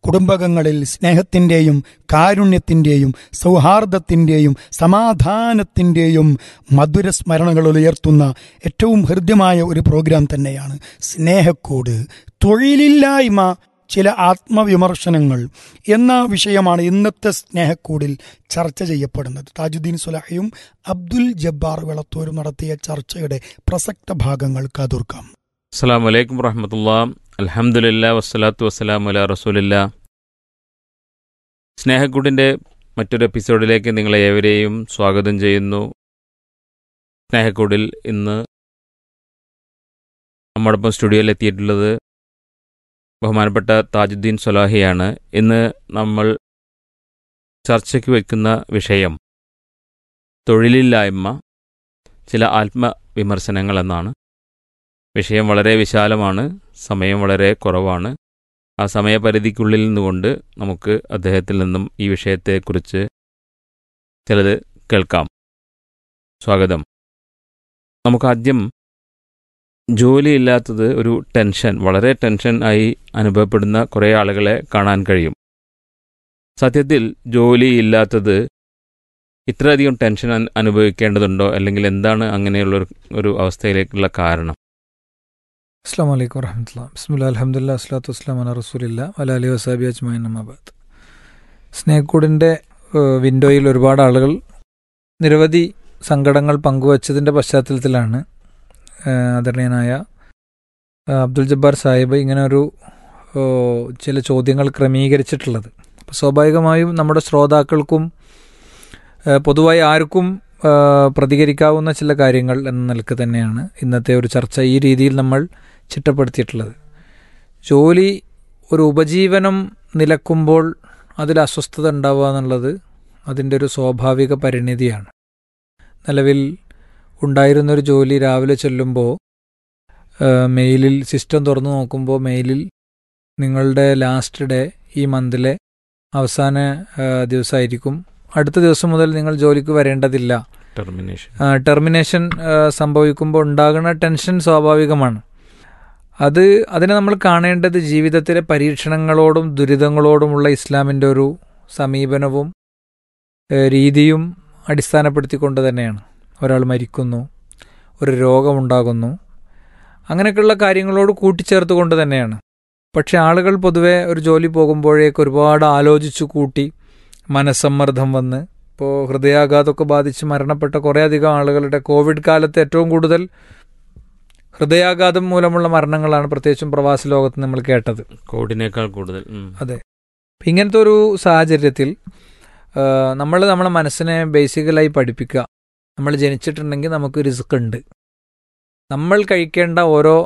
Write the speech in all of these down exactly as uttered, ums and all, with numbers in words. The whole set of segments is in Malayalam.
കുടുംബങ്ങളിൽ സ്നേഹത്തിൻ്റെയും കാരുണ്യത്തിൻ്റെയും സൗഹാർദ്ദത്തിൻ്റെയും സമാധാനത്തിൻ്റെയും മധുര സ്മരണകൾ ഉയർത്തുന്ന ഏറ്റവും ഹൃദ്യമായ ഒരു പ്രോഗ്രാം തന്നെയാണ് സ്നേഹക്കൂട്. തൊഴിലില്ലായ്മ, ചില ആത്മവിമർശനങ്ങൾ എന്ന വിഷയമാണ് ഇന്നത്തെ സ്നേഹക്കൂടിൽ ചർച്ച ചെയ്യപ്പെടുന്നത്. താജുദ്ദീൻ സ്വലാഹിയും അബ്ദുൽ ജബ്ബാർ വെളത്തൂരും നടത്തിയ ചർച്ചയുടെ പ്രസക്ത ഭാഗങ്ങൾ കാതോർക്കാം. അസ്സലാമു അലൈക്കും വറഹ്മത്തുള്ളാഹി. അൽഹംദുലില്ലാഹി വസ്സലാത്തു വസ്സലാമു അലാ റസൂലില്ലാഹ്. സ്നേഹക്കൂടിൻ്റെ മറ്റൊരു എപ്പിസോഡിലേക്ക് നിങ്ങളെ ഏവരെയും സ്വാഗതം ചെയ്യുന്നു. സ്നേഹക്കൂടിൽ ഇന്ന് നമ്മോടൊപ്പം സ്റ്റുഡിയോയിൽ എത്തിയിട്ടുള്ളത് ബഹുമാനപ്പെട്ട താജുദ്ദീൻ സ്വലാഹിയാണ്. ഇന്ന് നമ്മൾ ചർച്ചയ്ക്ക് വയ്ക്കുന്ന വിഷയം തൊഴിലില്ലായ്മ, ചില ആത്മവിമർശനങ്ങൾ എന്നാണ്. വിഷയം വളരെ വിശാലമാണ്, സമയം വളരെ കുറവാണ്. ആ സമയപരിധിക്കുള്ളിൽ നിന്നുകൊണ്ട് നമുക്ക് അദ്ദേഹത്തിൽ നിന്നും ഈ വിഷയത്തെക്കുറിച്ച് ചിലത് കേൾക്കാം. സ്വാഗതം. നമുക്കാദ്യം ജോലിയില്ലാത്തത് ഒരു ടെൻഷൻ, വളരെ ടെൻഷൻ ആയി അനുഭവപ്പെടുന്ന കുറേ ആളുകളെ കാണാൻ കഴിയും. സത്യത്തിൽ ജോലിയില്ലാത്തത് ഇത്രയധികം ടെൻഷൻ അനുഭവിക്കേണ്ടതുണ്ടോ, അല്ലെങ്കിൽ എന്താണ് അങ്ങനെയുള്ള ഒരു അവസ്ഥയിലേക്കുള്ള കാരണം? അസ്സലാമു അലൈക്കും വറഹ്മത്തുള്ളാഹി. ബിസ്മില്ലാഹിൽ അൽഹംദുലില്ലാഹി വസ്സലാത്തു വസ്സലാമു അലാ റസൂലില്ലാഹി വഅലാ ആലിഹി വസഹ്ബിഹി അജ്മഈൻ. അമ്മാ ബഅദ്. സ്നേഹക്കൂടിൻ്റെ വിൻഡോയിൽ ഒരുപാട് ആളുകൾ നിരവധി സങ്കടങ്ങൾ പങ്കുവച്ചതിൻ്റെ പശ്ചാത്തലത്തിലാണ് ആദരണീയനായ അബ്ദുൽ ജബ്ബാർ സാഹിബ് ഇങ്ങനെ ഒരു ചില ചോദ്യങ്ങൾ ക്രമീകരിച്ചിട്ടുള്ളത്. അപ്പോൾ സ്വാഭാവികമായും നമ്മുടെ ശ്രോതാക്കൾക്കും പൊതുവായി ആർക്കും പ്രതികരിക്കാവുന്ന ചില കാര്യങ്ങൾ എന്ന നിലക്ക് തന്നെയാണ് ഇന്നത്തെ ഒരു ചർച്ച ഈ രീതിയിൽ നമ്മൾ ചിട്ടപ്പെടുത്തിയിട്ടുള്ളത്. ജോലി ഒരു ഉപജീവനം നിലക്കുമ്പോൾ അതിൽ അസ്വസ്ഥത ഉണ്ടാവുക എന്നുള്ളത് അതിൻ്റെ ഒരു സ്വാഭാവിക പരിണിതിയാണ്. നിലവിൽ ഉണ്ടായിരുന്നൊരു ജോലി രാവിലെ ചെല്ലുമ്പോൾ മെയിലിൽ സിസ്റ്റം തുറന്നു നോക്കുമ്പോൾ മെയിലിൽ നിങ്ങളുടെ ലാസ്റ്റ് ഡേ ഈ മന്തിലെ അവസാന ദിവസമായിരിക്കും, അടുത്ത ദിവസം മുതൽ നിങ്ങൾ ജോലിക്ക് വരേണ്ടതില്ല, ടെർമിനേഷൻ ടെർമിനേഷൻ സംഭവിക്കുമ്പോൾ ഉണ്ടാകുന്ന ടെൻഷൻ സ്വാഭാവികമാണ്. അത് അതിനെ നമ്മൾ കാണേണ്ടത് ജീവിതത്തിലെ പരീക്ഷണങ്ങളോടും ദുരിതങ്ങളോടുമുള്ള ഇസ്ലാമിൻ്റെ ഒരു സമീപനവും രീതിയും അടിസ്ഥാനപ്പെടുത്തിക്കൊണ്ട് തന്നെയാണ്. ഒരാൾ മരിക്കുന്നു, ഒരു രോഗമുണ്ടാകുന്നു, അങ്ങനെയൊക്കെയുള്ള കാര്യങ്ങളോട് കൂട്ടിച്ചേർത്ത് കൊണ്ട് തന്നെയാണ്. പക്ഷേ ആളുകൾ പൊതുവെ ഒരു ജോലി പോകുമ്പോഴേക്ക് ഒരുപാട് ആലോചിച്ചു കൂട്ടി മനസ്സമ്മർദ്ദം വന്ന് ഇപ്പോൾ ഹൃദയാഘാതമൊക്കെ ബാധിച്ച് മരണപ്പെട്ട കുറേ അധികം ആളുകളുടെ കോവിഡ് കാലത്ത് ഏറ്റവും കൂടുതൽ ഹൃദയാഘാതം മൂലമുള്ള മരണങ്ങളാണ് പ്രത്യേകിച്ചും പ്രവാസ ലോകത്ത് നമ്മൾ കേട്ടത്, കോവിഡിനേക്കാൾ കൂടുതൽ. അതെ. അപ്പം ഇങ്ങനത്തെ ഒരു സാഹചര്യത്തിൽ നമ്മൾ നമ്മളെ മനസ്സിനെ ബേസിക്കലായി പഠിപ്പിക്കുക. നമ്മൾ ജനിച്ചിട്ടുണ്ടെങ്കിൽ നമുക്ക് റിസ്ക് ഉണ്ട്. നമ്മൾ കഴിക്കേണ്ട ഓരോ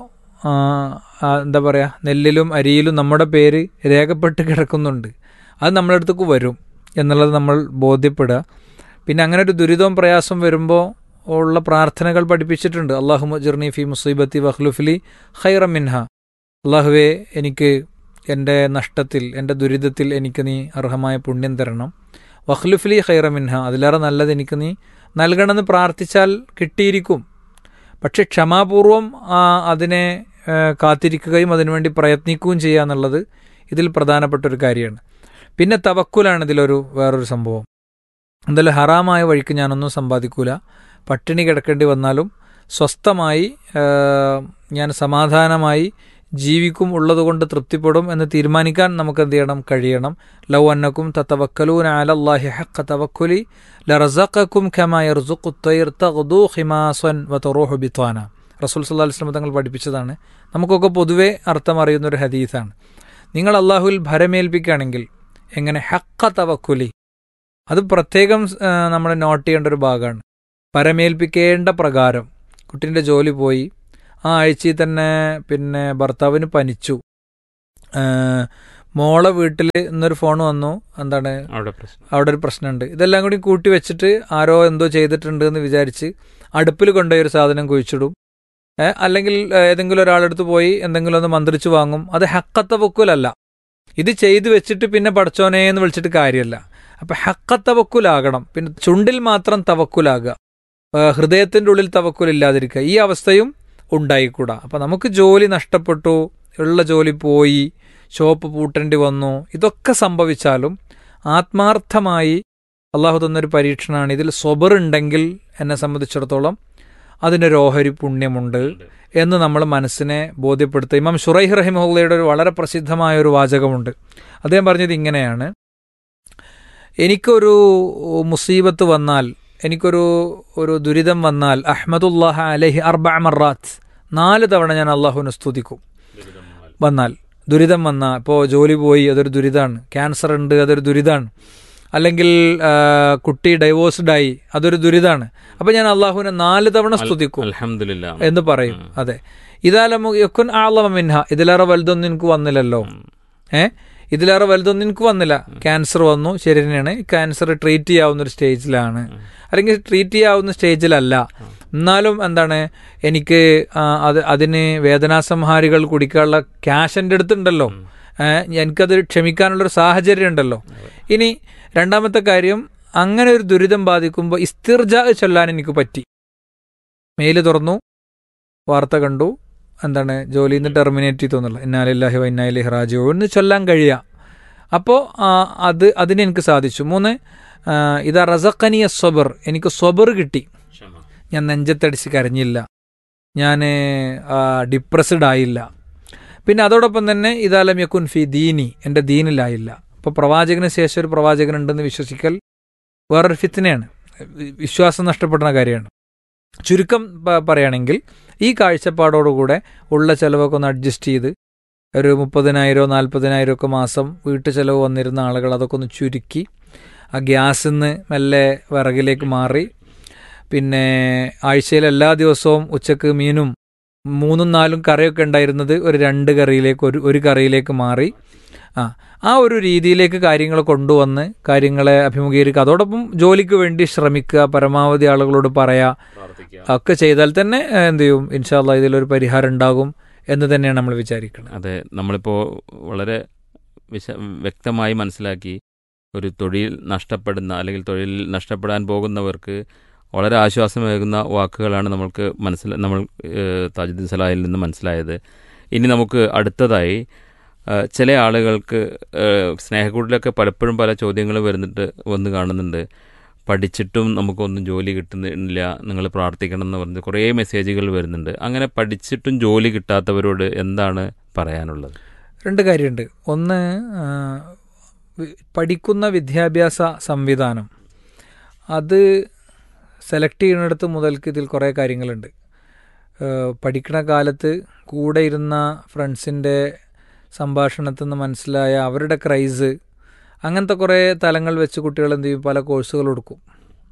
എന്താ പറയുക നെല്ലിലും അരിയിലും നമ്മുടെ പേര് രേഖപ്പെട്ട് കിടക്കുന്നുണ്ട്. അത് നമ്മളെ അടുത്തേക്ക് വരും എന്നുള്ളത് നമ്മൾ ബോധ്യപ്പെടുക. പിന്നെ അങ്ങനെ ഒരു ദുരിതവും പ്രയാസം വരുമ്പോൾ ഉള്ള പ്രാർത്ഥനകൾ പഠിപ്പിച്ചിട്ടുണ്ട്. അല്ലാഹുമ്മ അജ്ർനി ഫി മുസീബത്തി വഖ്ലുഫ്ലി ഖൈറൻ മിൻഹ. അല്ലാഹുവേ, എനിക്ക് എൻ്റെ നഷ്ടത്തിൽ, എൻ്റെ ദുരിതത്തിൽ എനിക്ക് നീ അർഹമായ പുണ്യം തരണം. വഖ്ലുഫ്ലി ഖൈറൻ മിൻഹ, അതിലേറെ നല്ലത് എനിക്ക് നീ നൽകണമെന്ന് പ്രാർത്ഥിച്ചാൽ കിട്ടിയിരിക്കും. പക്ഷെ ക്ഷമാപൂർവം അതിനെ കാത്തിരിക്കുകയും അതിനുവേണ്ടി പ്രയത്നിക്കുകയും ചെയ്യുക എന്നുള്ളത് ഇതിൽ പ്രധാനപ്പെട്ട ഒരു കാര്യമാണ്. പിന്നെ തവക്കുലാണ് ഇതിലൊരു വേറൊരു സംഭവം. എന്തായാലും ഹറാമായ വഴിക്ക് ഞാനൊന്നും സമ്പാദിക്കൂല, പട്ടിണി കിടക്കേണ്ടി വന്നാലും സ്വസ്ഥമായി ഞാൻ സമാധാനമായി ജീവിക്കും, ഉള്ളതുകൊണ്ട് തൃപ്തിപ്പെടും എന്ന് തീരുമാനിക്കാൻ നമുക്ക് എന്ത് ചെയ്യണം, കഴിയണം. ലൗ അന്നക്കും തതവക്കലൂന അലല്ലാഹി ഹഖ്ഖ തവക്കുലി ലറസഖക്കും കമാ യർസുഖു ത്വയ്ർ തഗ്ദു ഖിമാസൻ വതറൂഹു ബിത്വാന. റസൂൽ സല്ലല്ലാഹു അലൈഹി വസല്ലം തങ്ങൾ പഠിപ്പിച്ചതാണ്. നമുക്കൊക്കെ പൊതുവെ അർത്ഥം അറിയുന്ന ഒരു ഹദീസാണ്. നിങ്ങൾ അള്ളാഹുവിൽ ഭരമേൽപ്പിക്കുകയാണെങ്കിൽ എങ്ങനെ ഹഖ്ഖ തവക്കുലി, അത് പ്രത്യേകം നമ്മൾ നോട്ട് ചെയ്യേണ്ട ഒരു ഭാഗമാണ്. പരമേൽപ്പിക്കേണ്ട പ്രകാരം കുട്ടീൻ്റെ ജോലി പോയി, ആ ആഴ്ചയിൽ തന്നെ പിന്നെ ഭർത്താവിന് പനിച്ചു, മോളെ വീട്ടിൽ ഇന്നൊരു ഫോൺ വന്നു, എന്താണ് അവിടെ ഒരു പ്രശ്നമുണ്ട്, ഇതെല്ലാം കൂടി കൂട്ടി വെച്ചിട്ട് ആരോ എന്തോ ചെയ്തിട്ടുണ്ട് എന്ന് വിചാരിച്ച് അടുപ്പിൽ കൊണ്ടുപോയി ഒരു സാധനം കുഴിച്ചിടും. അല്ലെങ്കിൽ ഏതെങ്കിലും ഒരാളെടുത്ത് പോയി എന്തെങ്കിലും ഒന്ന് മന്ത്രിച്ചു വാങ്ങും. അത് ഹഖ്ഖ തവക്കുലല്ല. ഇത് ചെയ്തു വെച്ചിട്ട് പിന്നെ പടച്ചോനെ എന്ന് വിളിച്ചിട്ട് കാര്യമല്ല. അപ്പം ഹഖ്ഖ തവക്കുലാകണം. പിന്നെ ചുണ്ടിൽ മാത്രം തവക്കുലാകുക, ഹൃദയത്തിൻ്റെ ഉള്ളിൽ തവക്കുലില്ലാതിരിക്കുക, ഈ അവസ്ഥയും ഉണ്ടായിക്കൂടാ. അപ്പം നമുക്ക് ജോലി നഷ്ടപ്പെട്ടു, ഉള്ള ജോലി പോയി, ഷോപ്പ് പൂട്ടേണ്ടി വന്നു, ഇതൊക്കെ സംഭവിച്ചാലും ആത്മാർത്ഥമായി അള്ളാഹു തന്നൊരു പരീക്ഷണമാണ്. ഇതിൽ സ്വബർ ഉണ്ടെങ്കിൽ എന്നെ സംബന്ധിച്ചിടത്തോളം അതിനൊരു ഓഹരി പുണ്യമുണ്ട് എന്ന് നമ്മൾ മനസ്സിനെ ബോധ്യപ്പെടുത്തുക. ഇമാം ശുറൈഹ് റഹിമഹുള്ളയുടെ ഒരു വളരെ പ്രസിദ്ധമായ ഒരു വാചകമുണ്ട്. അദ്ദേഹം പറഞ്ഞത് ഇങ്ങനെയാണ്: എനിക്കൊരു മുസീബത്ത് വന്നാൽ, എനിക്കൊരു ഒരു ദുരിതം വന്നാൽ, അഹ്മദുല്ലാഹ അലൈഹി അർബഅ മറാത്ത്, നാല് തവണ ഞാൻ അള്ളാഹുവിനെ സ്തുതിക്കും. വന്നാൽ ദുരിതം വന്നാൽ, ഇപ്പോൾ ജോലി പോയി, അതൊരു ദുരിതമാണ്. ക്യാൻസർ ഉണ്ട്, അതൊരു ദുരിതമാണ്. അല്ലെങ്കിൽ കുട്ടി ഡൈവോഴ്സ്ഡായി, അതൊരു ദുരിതമാണ്. അപ്പം ഞാൻ അള്ളാഹുവിനെ നാല് തവണ സ്തുതിക്കും അൽഹംദുലില്ലാ എന്ന് പറയും. അതെ, ഇതാലം യക്കുൻ ആളമ മിൻഹ, ഇതിലേറെ വലുതൊന്നും എനിക്ക് വന്നില്ലല്ലോ. ഏ ഇതിലേറെ വലുതൊന്നും എനിക്ക് വന്നില്ല. ക്യാൻസർ വന്നു, ശരി തന്നെയാണ്. ക്യാൻസർ ട്രീറ്റ് ചെയ്യാവുന്ന ഒരു സ്റ്റേജിലാണ്, അല്ലെങ്കിൽ ട്രീറ്റ് ചെയ്യാവുന്ന സ്റ്റേജിലല്ല. എന്നാലും എന്താണ്, എനിക്ക് അത് അതിന് വേദനാസംഹാരികൾ കുടിക്കാനുള്ള ക്യാഷ് എൻ്റെ അടുത്തുണ്ടല്ലോ. എനിക്കത് ക്ഷമിക്കാനുള്ളൊരു സാഹചര്യം ഉണ്ടല്ലോ. ഇനി രണ്ടാമത്തെ കാര്യം, അങ്ങനെ ഒരു ദുരിതം ബാധിക്കുമ്പോൾ ഇസ്തിർജാ ചൊല്ലാൻ എനിക്ക് പറ്റി. മെയിൽ തുറന്നു, വാർത്ത കണ്ടു, എന്താണ് ജോലിയിൽ നിന്ന് ടെർമിനേറ്റ് ചെയ്തൊന്നുമില്ല, ഇന്നാ ലില്ലാഹി വ ഇന്നാ ഇലൈഹി റാജിഊൻ എന്ന് ചൊല്ലാൻ കഴിയുക. അപ്പോൾ അത് അതിനെനിക്ക് സാധിച്ചു. മൂന്ന്, ഇതാ റസഖനി സ്വബർ, എനിക്ക് സ്വബർ കിട്ടി. ഞാൻ നെഞ്ചത്തടിച്ച് കരഞ്ഞില്ല, ഞാൻ ഡിപ്രസ്ഡ് ആയില്ല. പിന്നെ അതോടൊപ്പം തന്നെ ഇതാലം യക്കുൻ ഫി ദീനി, എൻ്റെ ദീനിലായില്ല. അപ്പോൾ പ്രവാചകന് ശേഷം ഒരു പ്രവാചകനുണ്ടെന്ന് വിശ്വസിക്കൽ വേറൊരു ഫിത്നയാണ്, വിശ്വാസം നഷ്ടപ്പെടുന്ന കാര്യമാണ്. ചുരുക്കം പറയുകയാണെങ്കിൽ ഈ കാഴ്ചപ്പാടോടുകൂടെ ഉള്ള ചിലവൊക്കെ ഒന്ന് അഡ്ജസ്റ്റ് ചെയ്ത് ഒരു മുപ്പതിനായിരമോ നാൽപ്പതിനായിരം ഒക്കെ മാസം വീട്ടു ചിലവ് വന്നിരുന്ന ആളുകൾ അതൊക്കെ ഒന്ന് ചുരുക്കി ആ ഗ്യാസിൽ നിന്ന് മെല്ലെ വിറകിലേക്ക് മാറി, പിന്നെ ആഴ്ചയിൽ എല്ലാ ദിവസവും ഉച്ചക്ക് മീനും മൂന്നും നാലും കറിയൊക്കെ ഉണ്ടായിരുന്നത് ഒരു രണ്ട് കറിയിലേക്ക് ഒരു ഒരു കറിയിലേക്ക് മാറി. ആ ആ ഒരു രീതിയിലേക്ക് കാര്യങ്ങൾ കൊണ്ടുവന്ന് കാര്യങ്ങളെ അഭിമുഖീകരിക്കുക. അതോടൊപ്പം ജോലിക്ക് വേണ്ടി ശ്രമിക്കുക, പരമാവധി ആളുകളോട് പറയാ, ഒക്കെ ചെയ്താൽ തന്നെ എന്ത് ചെയ്യും, ഇൻഷാ അല്ലാഹ് ഇതിലൊരു പരിഹാരം ഉണ്ടാകും എന്ന് തന്നെയാണ് നമ്മൾ വിചാരിക്കുന്നത്. അതെ, നമ്മളിപ്പോൾ വളരെ വിശ വ്യക്തമായി മനസ്സിലാക്കി. ഒരു തൊഴിൽ നഷ്ടപ്പെടുന്ന അല്ലെങ്കിൽ തൊഴിൽ നഷ്ടപ്പെടാൻ പോകുന്നവർക്ക് വളരെ ആശ്വാസമേകുന്ന വാക്കുകളാണ് നമ്മൾക്ക് മനസ്സില നമ്മൾ താജുദ്ദീൻ സലാഹിൽ നിന്ന് മനസ്സിലായത്. ഇനി നമുക്ക് അടുത്തതായി ചില ആളുകൾക്ക് സ്നേഹക്കൂട്ടിലൊക്കെ പലപ്പോഴും പല ചോദ്യങ്ങൾ വരുന്നിട്ട് വന്ന് കാണുന്നുണ്ട്. പഠിച്ചിട്ടും നമുക്കൊന്നും ജോലി കിട്ടുന്നില്ല, നിങ്ങൾ പ്രാർത്ഥിക്കണം എന്ന് പറഞ്ഞ് കുറേ മെസ്സേജുകൾ വരുന്നുണ്ട്. അങ്ങനെ പഠിച്ചിട്ടും ജോലി കിട്ടാത്തവരോട് എന്താണ് പറയാനുള്ളത്? രണ്ട് കാര്യമുണ്ട്. ഒന്ന്, പഠിക്കുന്ന വിദ്യാഭ്യാസ സംവിധാനം അത് സെലക്ട് ചെയ്യുന്നിടത്ത് മുതൽക്ക് ഇതിൽ കുറേ കാര്യങ്ങളുണ്ട്. പഠിക്കുന്ന കാലത്ത് കൂടെ ഇരുന്ന ഫ്രണ്ട്സിൻ്റെ സംഭാഷണത്തിൽ നിന്ന് മനസ്സിലായ അവരുടെ ക്രൈസ്, അങ്ങനത്തെ കുറേ തലങ്ങൾ വെച്ച് കുട്ടികൾ എന്ത് ചെയ്യും, പല കോഴ്സുകൾ എടുക്കും.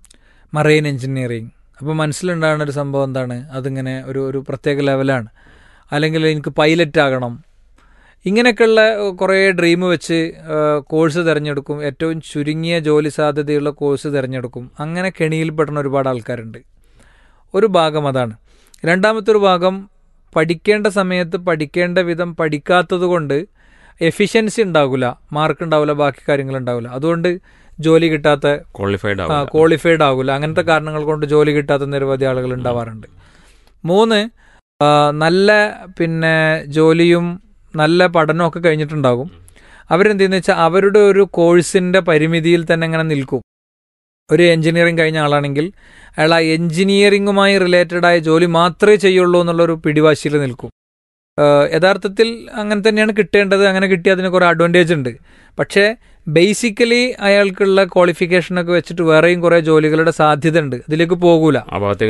മറൈൻ എൻജിനീയറിങ്, അപ്പോൾ മനസ്സിലുണ്ടാകുന്ന ഒരു സംഭവം എന്താണ്, അതിങ്ങനെ ഒരു ഒരു പ്രത്യേക ലെവലാണ്. അല്ലെങ്കിൽ എനിക്ക് പൈലറ്റ് ആകണം, ഇങ്ങനെയൊക്കെയുള്ള കുറേ ഡ്രീം വെച്ച് കോഴ്സ് തിരഞ്ഞെടുക്കും. ഏറ്റവും ചുരുങ്ങിയ ജോലി സാധ്യതയുള്ള കോഴ്സ് തിരഞ്ഞെടുക്കും. അങ്ങനെ കെണിയിൽപ്പെടുന്ന ഒരുപാട് ആൾക്കാരുണ്ട്. ഒരു ഭാഗം അതാണ്. രണ്ടാമത്തെ ഒരു ഭാഗം, പഠിക്കേണ്ട സമയത്ത് പഠിക്കേണ്ട വിധം പഠിക്കാത്തത് കൊണ്ട് എഫിഷ്യൻസി ഉണ്ടാവില്ല, മാർക്ക് ഉണ്ടാവില്ല, ബാക്കി കാര്യങ്ങൾ ഉണ്ടാവില്ല. അതുകൊണ്ട് ജോലി കിട്ടാത്ത, ക്വാളിഫൈഡ് ക്വാളിഫൈഡ് ആകില്ല. അങ്ങനത്തെ കാരണങ്ങൾ കൊണ്ട് ജോലി കിട്ടാത്ത നിരവധി ആളുകൾ ഉണ്ടാവാറുണ്ട്. മൂന്ന്, നല്ല പിന്നെ ജോലിയും നല്ല പഠനമൊക്കെ കഴിഞ്ഞിട്ടുണ്ടാകും. അവരെന്ത് ചെയ്യുന്നത് വെച്ചാൽ അവരുടെ ഒരു കോഴ്സിൻ്റെ പരിമിതിയിൽ തന്നെ ഇങ്ങനെ നിൽക്കും. ഒരു എൻജിനീയറിംഗ് കഴിഞ്ഞ ആളാണെങ്കിൽ അയാൾ ആ എൻജിനീയറിംഗുമായി റിലേറ്റഡായ ജോലി മാത്രമേ ചെയ്യുള്ളൂ എന്നുള്ളൊരു പിടിവാശിയിൽ നിൽക്കും. യഥാർത്ഥത്തിൽ അങ്ങനെ തന്നെയാണ് കിട്ടേണ്ടത്. അങ്ങനെ കിട്ടിയാൽ അതിന് കുറേ അഡ്വാൻറ്റേജ് ഉണ്ട്. പക്ഷേ ബേസിക്കലി അയാൾക്കുള്ള ക്വാളിഫിക്കേഷനൊക്കെ വെച്ചിട്ട് വേറെയും കുറേ ജോലികളുടെ സാധ്യത ഉണ്ട്, അതിലേക്ക് പോകൂല,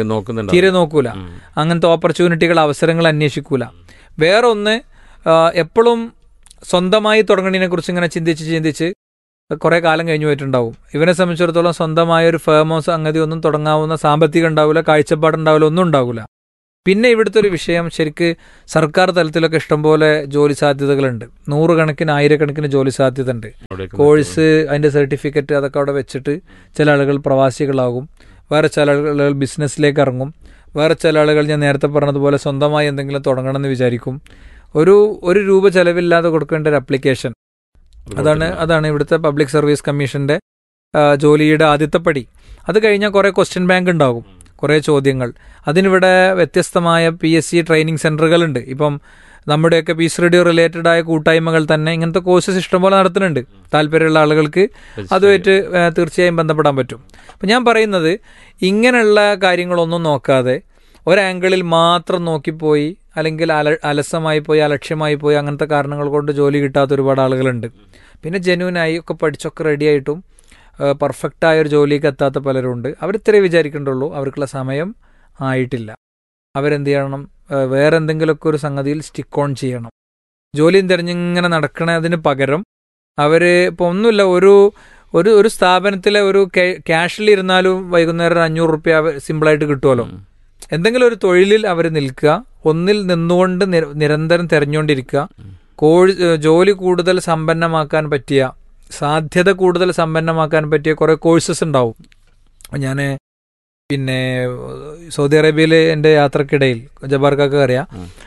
തീരെ നോക്കൂല, അങ്ങനത്തെ ഓപ്പർച്യൂണിറ്റികൾ, അവസരങ്ങൾ അന്വേഷിക്കൂല. വേറെ ഒന്ന്, എപ്പോഴും സ്വന്തമായി തുടങ്ങണതിനെ കുറിച്ച് ഇങ്ങനെ ചിന്തിച്ച് ചിന്തിച്ച് കുറേ കാലം കഴിഞ്ഞു പോയിട്ടുണ്ടാവും. ഇവനെ സംബന്ധിച്ചിടത്തോളം സ്വന്തമായ ഒരു ഫേമോ സംഗതി ഒന്നും തുടങ്ങാവുന്ന സാമ്പത്തികം ഉണ്ടാവില്ല, കാഴ്ചപ്പാടുണ്ടാവില്ല, ഒന്നും ഉണ്ടാവില്ല. പിന്നെ ഇവിടുത്തെ ഒരു വിഷയം, ശരിക്ക് സർക്കാർ തലത്തിലൊക്കെ ഇഷ്ടംപോലെ ജോലി സാധ്യതകളുണ്ട്. നൂറുകണക്കിന് ആയിരക്കണക്കിന് ജോലി സാധ്യത ഉണ്ട്. കോഴ്സ്, അതിൻ്റെ സർട്ടിഫിക്കറ്റ് അതൊക്കെ അവിടെ വെച്ചിട്ട് ചില ആളുകൾ പ്രവാസികളാകും, വേറെ ചില ആളുകൾ ബിസിനസ്സിലേക്ക് ഇറങ്ങും, വേറെ ചില ആളുകൾ ഞാൻ നേരത്തെ പറഞ്ഞതുപോലെ സ്വന്തമായി എന്തെങ്കിലും തുടങ്ങണം എന്ന് വിചാരിക്കും. ഒരു ഒരു രൂപ ചെലവില്ലാതെ കൊടുക്കേണ്ട ഒരു അപ്ലിക്കേഷൻ, അതാണ് അതാണ് ഇവിടുത്തെ പബ്ലിക് സർവീസ് കമ്മീഷൻ്റെ ജോലിയുടെ ആദ്യത്തെ പടി. അത് കഴിഞ്ഞാൽ കുറേ ക്വസ്റ്റ്യൻ ബാങ്ക് ഉണ്ടാകും, കുറേ ചോദ്യങ്ങൾ. അതിനിവിടെ വ്യത്യസ്തമായ പി എസ് സി ട്രെയിനിങ് സെൻ്ററുകളുണ്ട്. ഇപ്പം നമ്മുടെയൊക്കെ പീസ് റേഡിയോ റിലേറ്റഡ് ആയ കൂട്ടായ്മകൾ തന്നെ ഇങ്ങനത്തെ കോഴ്സസ് ഇഷ്ടംപോലെ നടത്തുന്നുണ്ട്. താല്പര്യമുള്ള ആളുകൾക്ക് അതുമായിട്ട് തീർച്ചയായും ബന്ധപ്പെടാൻ പറ്റും. അപ്പം ഞാൻ പറയുന്നത് ഇങ്ങനെയുള്ള കാര്യങ്ങളൊന്നും നോക്കാതെ ഒരാംഗിളിൽ മാത്രം നോക്കിപ്പോയി അല്ലെങ്കിൽ അല അലസമായി പോയി അലക്ഷ്യമായി പോയി അങ്ങനത്തെ കാരണങ്ങൾ കൊണ്ട് ജോലി കിട്ടാത്ത ഒരുപാട് ആളുകളുണ്ട്. പിന്നെ ജെന്യൂനായി ഒക്കെ പഠിച്ചൊക്കെ റെഡിയായിട്ടും പെർഫെക്റ്റായ ഒരു ജോലിക്ക് എത്താത്ത പലരും ഉണ്ട്. അവരിത്രേ വിചാരിക്കേണ്ടുള്ളൂ, അവർക്കുള്ള സമയം ആയിട്ടില്ല. അവരെന്ത് ചെയ്യണം, വേറെ എന്തെങ്കിലുമൊക്കെ ഒരു സംഗതിയിൽ സ്റ്റിക്ക് ഓൺ ചെയ്യണം. ജോലിയും തിരഞ്ഞിങ്ങനെ നടക്കണതിന് പകരം അവർ ഇപ്പോൾ ഒന്നുമില്ല, ഒരു ഒരു ഒരു സ്ഥാപനത്തിലെ ഒരു ക്യാഷിലിരുന്നാലും വൈകുന്നേരം അഞ്ഞൂറ് റുപ്യ സിമ്പിളായിട്ട് കിട്ടുമല്ലോ. എന്തെങ്കിലും ഒരു തൊഴിലിൽ അവർ നിൽക്കുക, ഒന്നിൽ നിന്നുകൊണ്ട് നിരന്തരം തിരഞ്ഞുകൊണ്ടിരിക്കുക. കോഴ് ജോലി കൂടുതൽ സമ്പന്നമാക്കാൻ പറ്റിയ, സാധ്യത കൂടുതൽ സമ്പന്നമാക്കാൻ പറ്റിയ കുറേ കോഴ്സസ് ഉണ്ടാവും. ഞാൻ പിന്നെ സൗദി അറേബ്യയിൽ എൻ്റെ യാത്രക്കിടയിൽ ജബാർക്കൊക്കെ അറിയാം,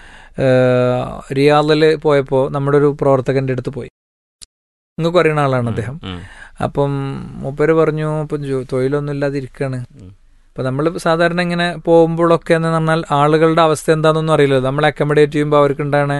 റിയാദിൽ പോയപ്പോൾ നമ്മുടെ ഒരു പ്രവർത്തകൻ്റെ അടുത്ത് പോയി. നിങ്ങൾക്ക് അറിയുന്ന ആളാണ് അദ്ദേഹം. അപ്പം മൂപ്പര് പറഞ്ഞു, ഇപ്പം തൊഴിലൊന്നും ഇല്ലാതിരിക്കുകയാണ്. അപ്പം നമ്മൾ സാധാരണ ഇങ്ങനെ പോകുമ്പോഴൊക്കെ എന്ന് പറഞ്ഞാൽ ആളുകളുടെ അവസ്ഥ എന്താണെന്നൊന്നും അറിയില്ലല്ലോ. നമ്മൾ അക്കോമഡേറ്റ് ചെയ്യുമ്പോൾ അവർക്കുണ്ടാണ്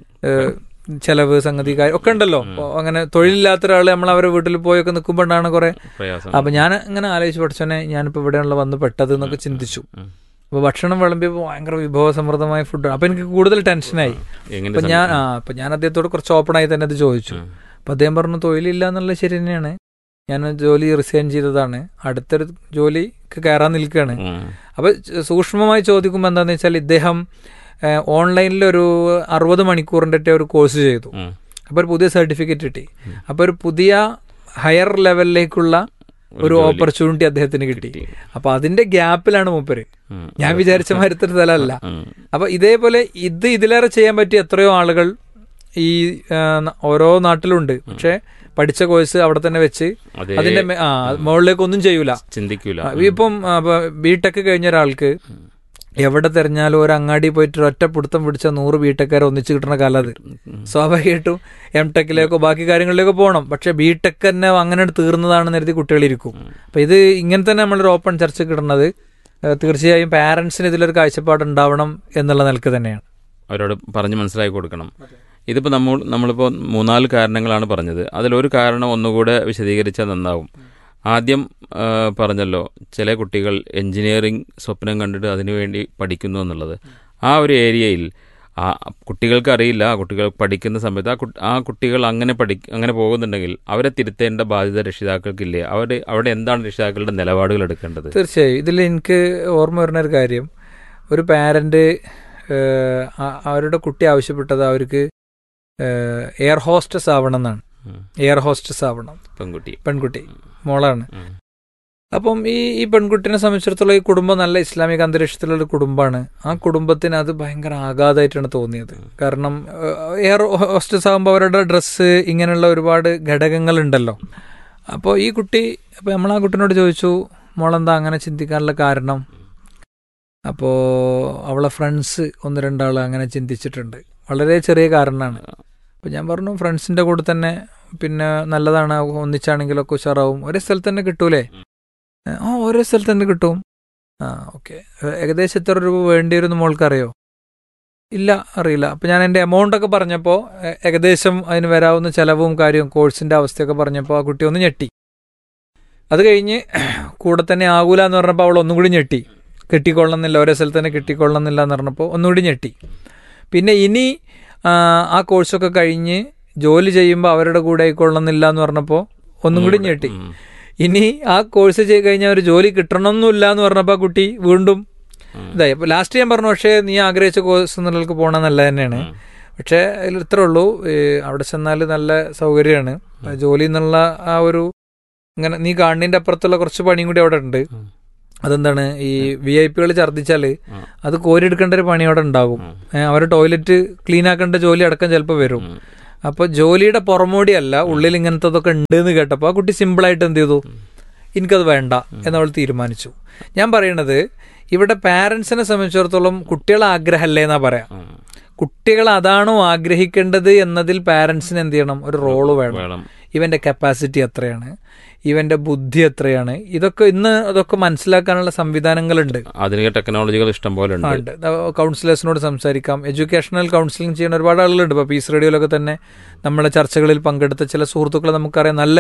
ചെലവ് സംഗതി കാര്യം ഒക്കെ ഉണ്ടല്ലോ. അങ്ങനെ തൊഴിലില്ലാത്ത ഒരാൾ നമ്മൾ അവരുടെ വീട്ടിൽ പോയൊക്കെ നിൽക്കുമ്പോഴാണ് കുറെ. അപ്പം ഞാൻ ഇങ്ങനെ ആലോചിച്ച് പഠിച്ചോനെ ഞാനിപ്പോൾ ഇവിടെയുള്ള വന്ന് പെട്ടത് എന്നൊക്കെ ചിന്തിച്ചു. അപ്പോൾ ഭക്ഷണം വിളമ്പിയപ്പോൾ ഭയങ്കര വിഭവസമൃദ്ധമായ ഫുഡ്. അപ്പം എനിക്ക് കൂടുതൽ ടെൻഷനായി. അപ്പം ഞാൻ ആ അപ്പം ഞാൻ അദ്ദേഹത്തോട് കുറച്ച് ഓപ്പണായി തന്നെ അത് ചോദിച്ചു. അപ്പം അദ്ദേഹം പറഞ്ഞു തൊഴിലില്ല എന്നുള്ളത് ശരി തന്നെയാണ്, ഞാൻ ജോലി റിസൈൻ ചെയ്തതാണ്, അടുത്തൊരു ജോലിക്ക് കയറാൻ നിൽക്കുകയാണ്. അപ്പം സൂക്ഷ്മമായി ചോദിക്കുമ്പോൾ എന്താണെന്ന് വെച്ചാൽ ഇദ്ദേഹം ഓൺലൈനിലൊരു അറുപത് മണിക്കൂറിൻ്റെ ഒരു കോഴ്സ് ചെയ്തു. അപ്പോൾ ഒരു പുതിയ സർട്ടിഫിക്കറ്റ് കിട്ടി. അപ്പോൾ ഒരു പുതിയ ഹയർ ലെവലിലേക്കുള്ള ഒരു ഓപ്പർച്യൂണിറ്റി അദ്ദേഹത്തിന് കിട്ടി. അപ്പോൾ അതിൻ്റെ ഗ്യാപ്പിലാണ് മൂപ്പര്. ഞാൻ വിചാരിച്ച മാതിരത്തെ സ്ഥലമല്ല. അപ്പോൾ ഇതേപോലെ ഇത് ഇതിലേറെ ചെയ്യാൻ പറ്റിയ എത്രയോ ആളുകൾ ഈ ഓരോ നാട്ടിലുണ്ട്. പക്ഷെ പഠിച്ച കോഴ്സ് അവിടെ തന്നെ വെച്ച് അതിന്റെ ആ മുകളിലേക്ക് ഒന്നും ചെയ്യൂല, ചിന്തിക്കൂല. ഇപ്പം ബി ടെക് കഴിഞ്ഞ ഒരാൾക്ക് എവിടെ തെരഞ്ഞാലും ഒരു അങ്ങാടി പോയിട്ട് ഒറ്റ പിടുത്തം പിടിച്ച നൂറ് ബി ടെക്കാരെ ഒന്നിച്ച് കിട്ടുന്ന കാലം അത്. സ്വാഭാവികമായിട്ടും എം ടെക്കിലേക്കോ ബാക്കി കാര്യങ്ങളിലേക്കോ പോകണം. പക്ഷെ ബി ടെക് തന്നെ അങ്ങനെ തീർന്നതാണെന്ന് കരുതി കുട്ടികളിരിക്കും. അപ്പം ഇത് ഇങ്ങനെ തന്നെ നമ്മളൊരു ഓപ്പൺ ചർച്ച കിട്ടുന്നത് തീർച്ചയായും പാരൻസിന് ഇതിലൊരു കാഴ്ചപ്പാട് ഉണ്ടാവണം എന്നുള്ള നിലക്ക് തന്നെയാണ്. അവരോട് പറഞ്ഞ് മനസ്സിലാക്കി കൊടുക്കണം. ഇതിപ്പോൾ നമ്മൾ നമ്മളിപ്പോൾ മൂന്നാല് കാരണങ്ങളാണ് പറഞ്ഞത്. അതിലൊരു കാരണം ഒന്നുകൂടെ വിശദീകരിച്ചാൽ നന്നാവും. ആദ്യം പറഞ്ഞല്ലോ, ചില കുട്ടികൾ എൻജിനീയറിംഗ് സ്വപ്നം കണ്ടിട്ട് അതിനുവേണ്ടി പഠിക്കുന്നു എന്നുള്ളത്. ആ ഒരു ഏരിയയിൽ ആ കുട്ടികൾക്ക് അറിയില്ല, ആ കുട്ടികൾ പഠിക്കുന്ന സമയത്ത് ആ ആ കുട്ടികൾ അങ്ങനെ പഠി അങ്ങനെ പോകുന്നുണ്ടെങ്കിൽ അവരെ തിരുത്തേണ്ട ബാധ്യത രക്ഷിതാക്കൾക്കില്ലേ? അവർ അവിടെ എന്താണ് രക്ഷിതാക്കളുടെ നിലപാടുകൾ എടുക്കേണ്ടത്? തീർച്ചയായും ഇതിൽ എനിക്ക് ഓർമ്മ വരുന്ന ഒരു കാര്യം, ഒരു പാരന്റ് അവരുടെ കുട്ടി ആവശ്യപ്പെട്ടത് അവർക്ക് എയർ ഹോസ്റ്റസ് ആവണം എന്നാണ്. എയർ ഹോസ്റ്റസ് ആവണം. പെൺകുട്ടി പെൺകുട്ടി മോളാണ്. അപ്പം ഈ ഈ പെൺകുട്ടിനെ സംബന്ധിച്ചിടത്തോളം ഈ കുടുംബം നല്ല ഇസ്ലാമിക അന്തരീക്ഷത്തിലുള്ള കുടുംബമാണ്. ആ കുടുംബത്തിന് അത് ഭയങ്കര ആഘാതമായിട്ടാണ് തോന്നിയത്. കാരണം എയർ ഹോസ്റ്റസ് ആകുമ്പോൾ അവരുടെ ഡ്രസ്സ് ഇങ്ങനെയുള്ള ഒരുപാട് ഘടകങ്ങളുണ്ടല്ലോ. അപ്പോൾ ഈ കുട്ടി അപ്പോൾ നമ്മൾ ആ കുട്ടീനോട് ചോദിച്ചു, മോളെന്താ അങ്ങനെ ചിന്തിക്കാനുള്ള കാരണം? അപ്പോൾ അവളെ ഫ്രണ്ട്സ് ഒന്ന് രണ്ടാൾ അങ്ങനെ ചിന്തിച്ചിട്ടുണ്ട്. വളരെ ചെറിയ കാരണമാണ്. അപ്പോൾ ഞാൻ പറഞ്ഞു, ഫ്രണ്ട്സിൻ്റെ കൂടെ തന്നെ പിന്നെ നല്ലതാണ്, ഒന്നിച്ചാണെങ്കിലൊക്കെ ഉഷാറാവും. ഒരേ സ്ഥലത്ത് തന്നെ കിട്ടൂലേ? ആ ഓരോ സ്ഥലത്ത് തന്നെ കിട്ടും. ആ ഓക്കെ. ഏകദേശം എത്ര രൂപ വേണ്ടി വരുമെന്ന് മോൾക്കറിയോ? ഇല്ല, അറിയില്ല. അപ്പം ഞാൻ എൻ്റെ എമൗണ്ടൊക്കെ പറഞ്ഞപ്പോൾ ഏകദേശം അതിന് വരാവുന്ന ചിലവും കാര്യവും കോഴ്സിൻ്റെ അവസ്ഥയൊക്കെ പറഞ്ഞപ്പോൾ ആ കുട്ടി ഒന്ന് ഞെട്ടി. അത് കഴിഞ്ഞ് കൂടെ തന്നെ ആകൂല എന്ന് പറഞ്ഞപ്പോൾ അവൾ ഒന്നും കൂടി ഞെട്ടി. കിട്ടിക്കൊള്ളണമെന്നില്ല, ഒരേ സ്ഥലത്ത് തന്നെ കിട്ടിക്കൊള്ളണമെന്നില്ല എന്ന് പറഞ്ഞപ്പോൾ ഒന്നുകൂടി ഞെട്ടി. പിന്നെ ഇനി ആ കോഴ്സൊക്കെ കഴിഞ്ഞ് ജോലി ചെയ്യുമ്പോൾ അവരുടെ കൂടെ ആയിക്കൊള്ളണമെന്നില്ല എന്ന് പറഞ്ഞപ്പോൾ ഒന്നും കൂടി ഞെട്ടി. ഇനി ആ കോഴ്സ് ചെയ്ത് കഴിഞ്ഞാൽ ഒരു ജോലി കിട്ടണമെന്നില്ല എന്ന് പറഞ്ഞപ്പോൾ ആ കുട്ടി വീണ്ടും ഇതായി. അപ്പോൾ ലാസ്റ്റ് ഞാൻ പറഞ്ഞു, പക്ഷേ നീ ആഗ്രഹിച്ച കോഴ്സ് എന്നുള്ളവർക്ക് പോകണം നല്ല തന്നെയാണ്. പക്ഷേ അതിൽ ഇത്രേ ഉള്ളൂ, അവിടെ ചെന്നാൽ നല്ല സൗകര്യമാണ്. ജോലി എന്നുള്ള ആ ഒരു ഇങ്ങനെ നീ കാണുന്നതിൻ്റെ അപ്പുറത്തുള്ള കുറച്ച് പണിയും കൂടി അവിടെ ഉണ്ട്. അതെന്താണ്, ഈ വി ഐ പികൾ ഛർദ്ദിച്ചാൽ അത് കോരിയെടുക്കേണ്ട ഒരു പണി അവിടെ ഉണ്ടാകും. അവരുടെ ടോയ്ലറ്റ് ക്ലീൻ ആക്കേണ്ട ജോലി അടക്കം ചിലപ്പോൾ വരും. അപ്പോൾ ജോലിയുടെ പുറമോടിയല്ല, ഉള്ളിൽ ഇങ്ങനത്തതൊക്കെ ഉണ്ട് എന്ന് കേട്ടപ്പോൾ ആ കുട്ടി സിമ്പിളായിട്ട് എന്ത് ചെയ്തു, എനിക്കത് വേണ്ട എന്നവൾ തീരുമാനിച്ചു. ഞാൻ പറയണത് ഇവിടെ പാരൻസിനെ സംബന്ധിച്ചിടത്തോളം കുട്ടികളെ ആഗ്രഹമല്ലേ എന്നാ പറയാം. കുട്ടികൾ അതാണോ ആഗ്രഹിക്കേണ്ടത് എന്നതിൽ പാരൻസിന് എന്ത് ചെയ്യണം, ഒരു റോള് വേണം. ഇവന്റെ കപ്പാസിറ്റി എത്രയാണ്, ഇവന്റെ ബുദ്ധി എത്രയാണ്, ഇതൊക്കെ ഇന്ന് അതൊക്കെ മനസ്സിലാക്കാനുള്ള സംവിധാനങ്ങളുണ്ട്. ആധുനിക ടെക്നോളജികൾ ഇഷ്ടം പോലെ ഉണ്ട്. കൗൺസിലേഴ്സിനോട് സംസാരിക്കാം. എഡ്യൂക്കേഷണൽ കൗൺസിലിംഗ് ചെയ്യുന്ന ഒരുപാട് ആളുകളുണ്ട്. ഇപ്പോൾ പീസ് റേഡിയോയിലൊക്കെ തന്നെ നമ്മളെ ചർച്ചകളിൽ പങ്കെടുത്ത ചില സുഹൃത്തുക്കളെ നമുക്കറിയാം, നല്ല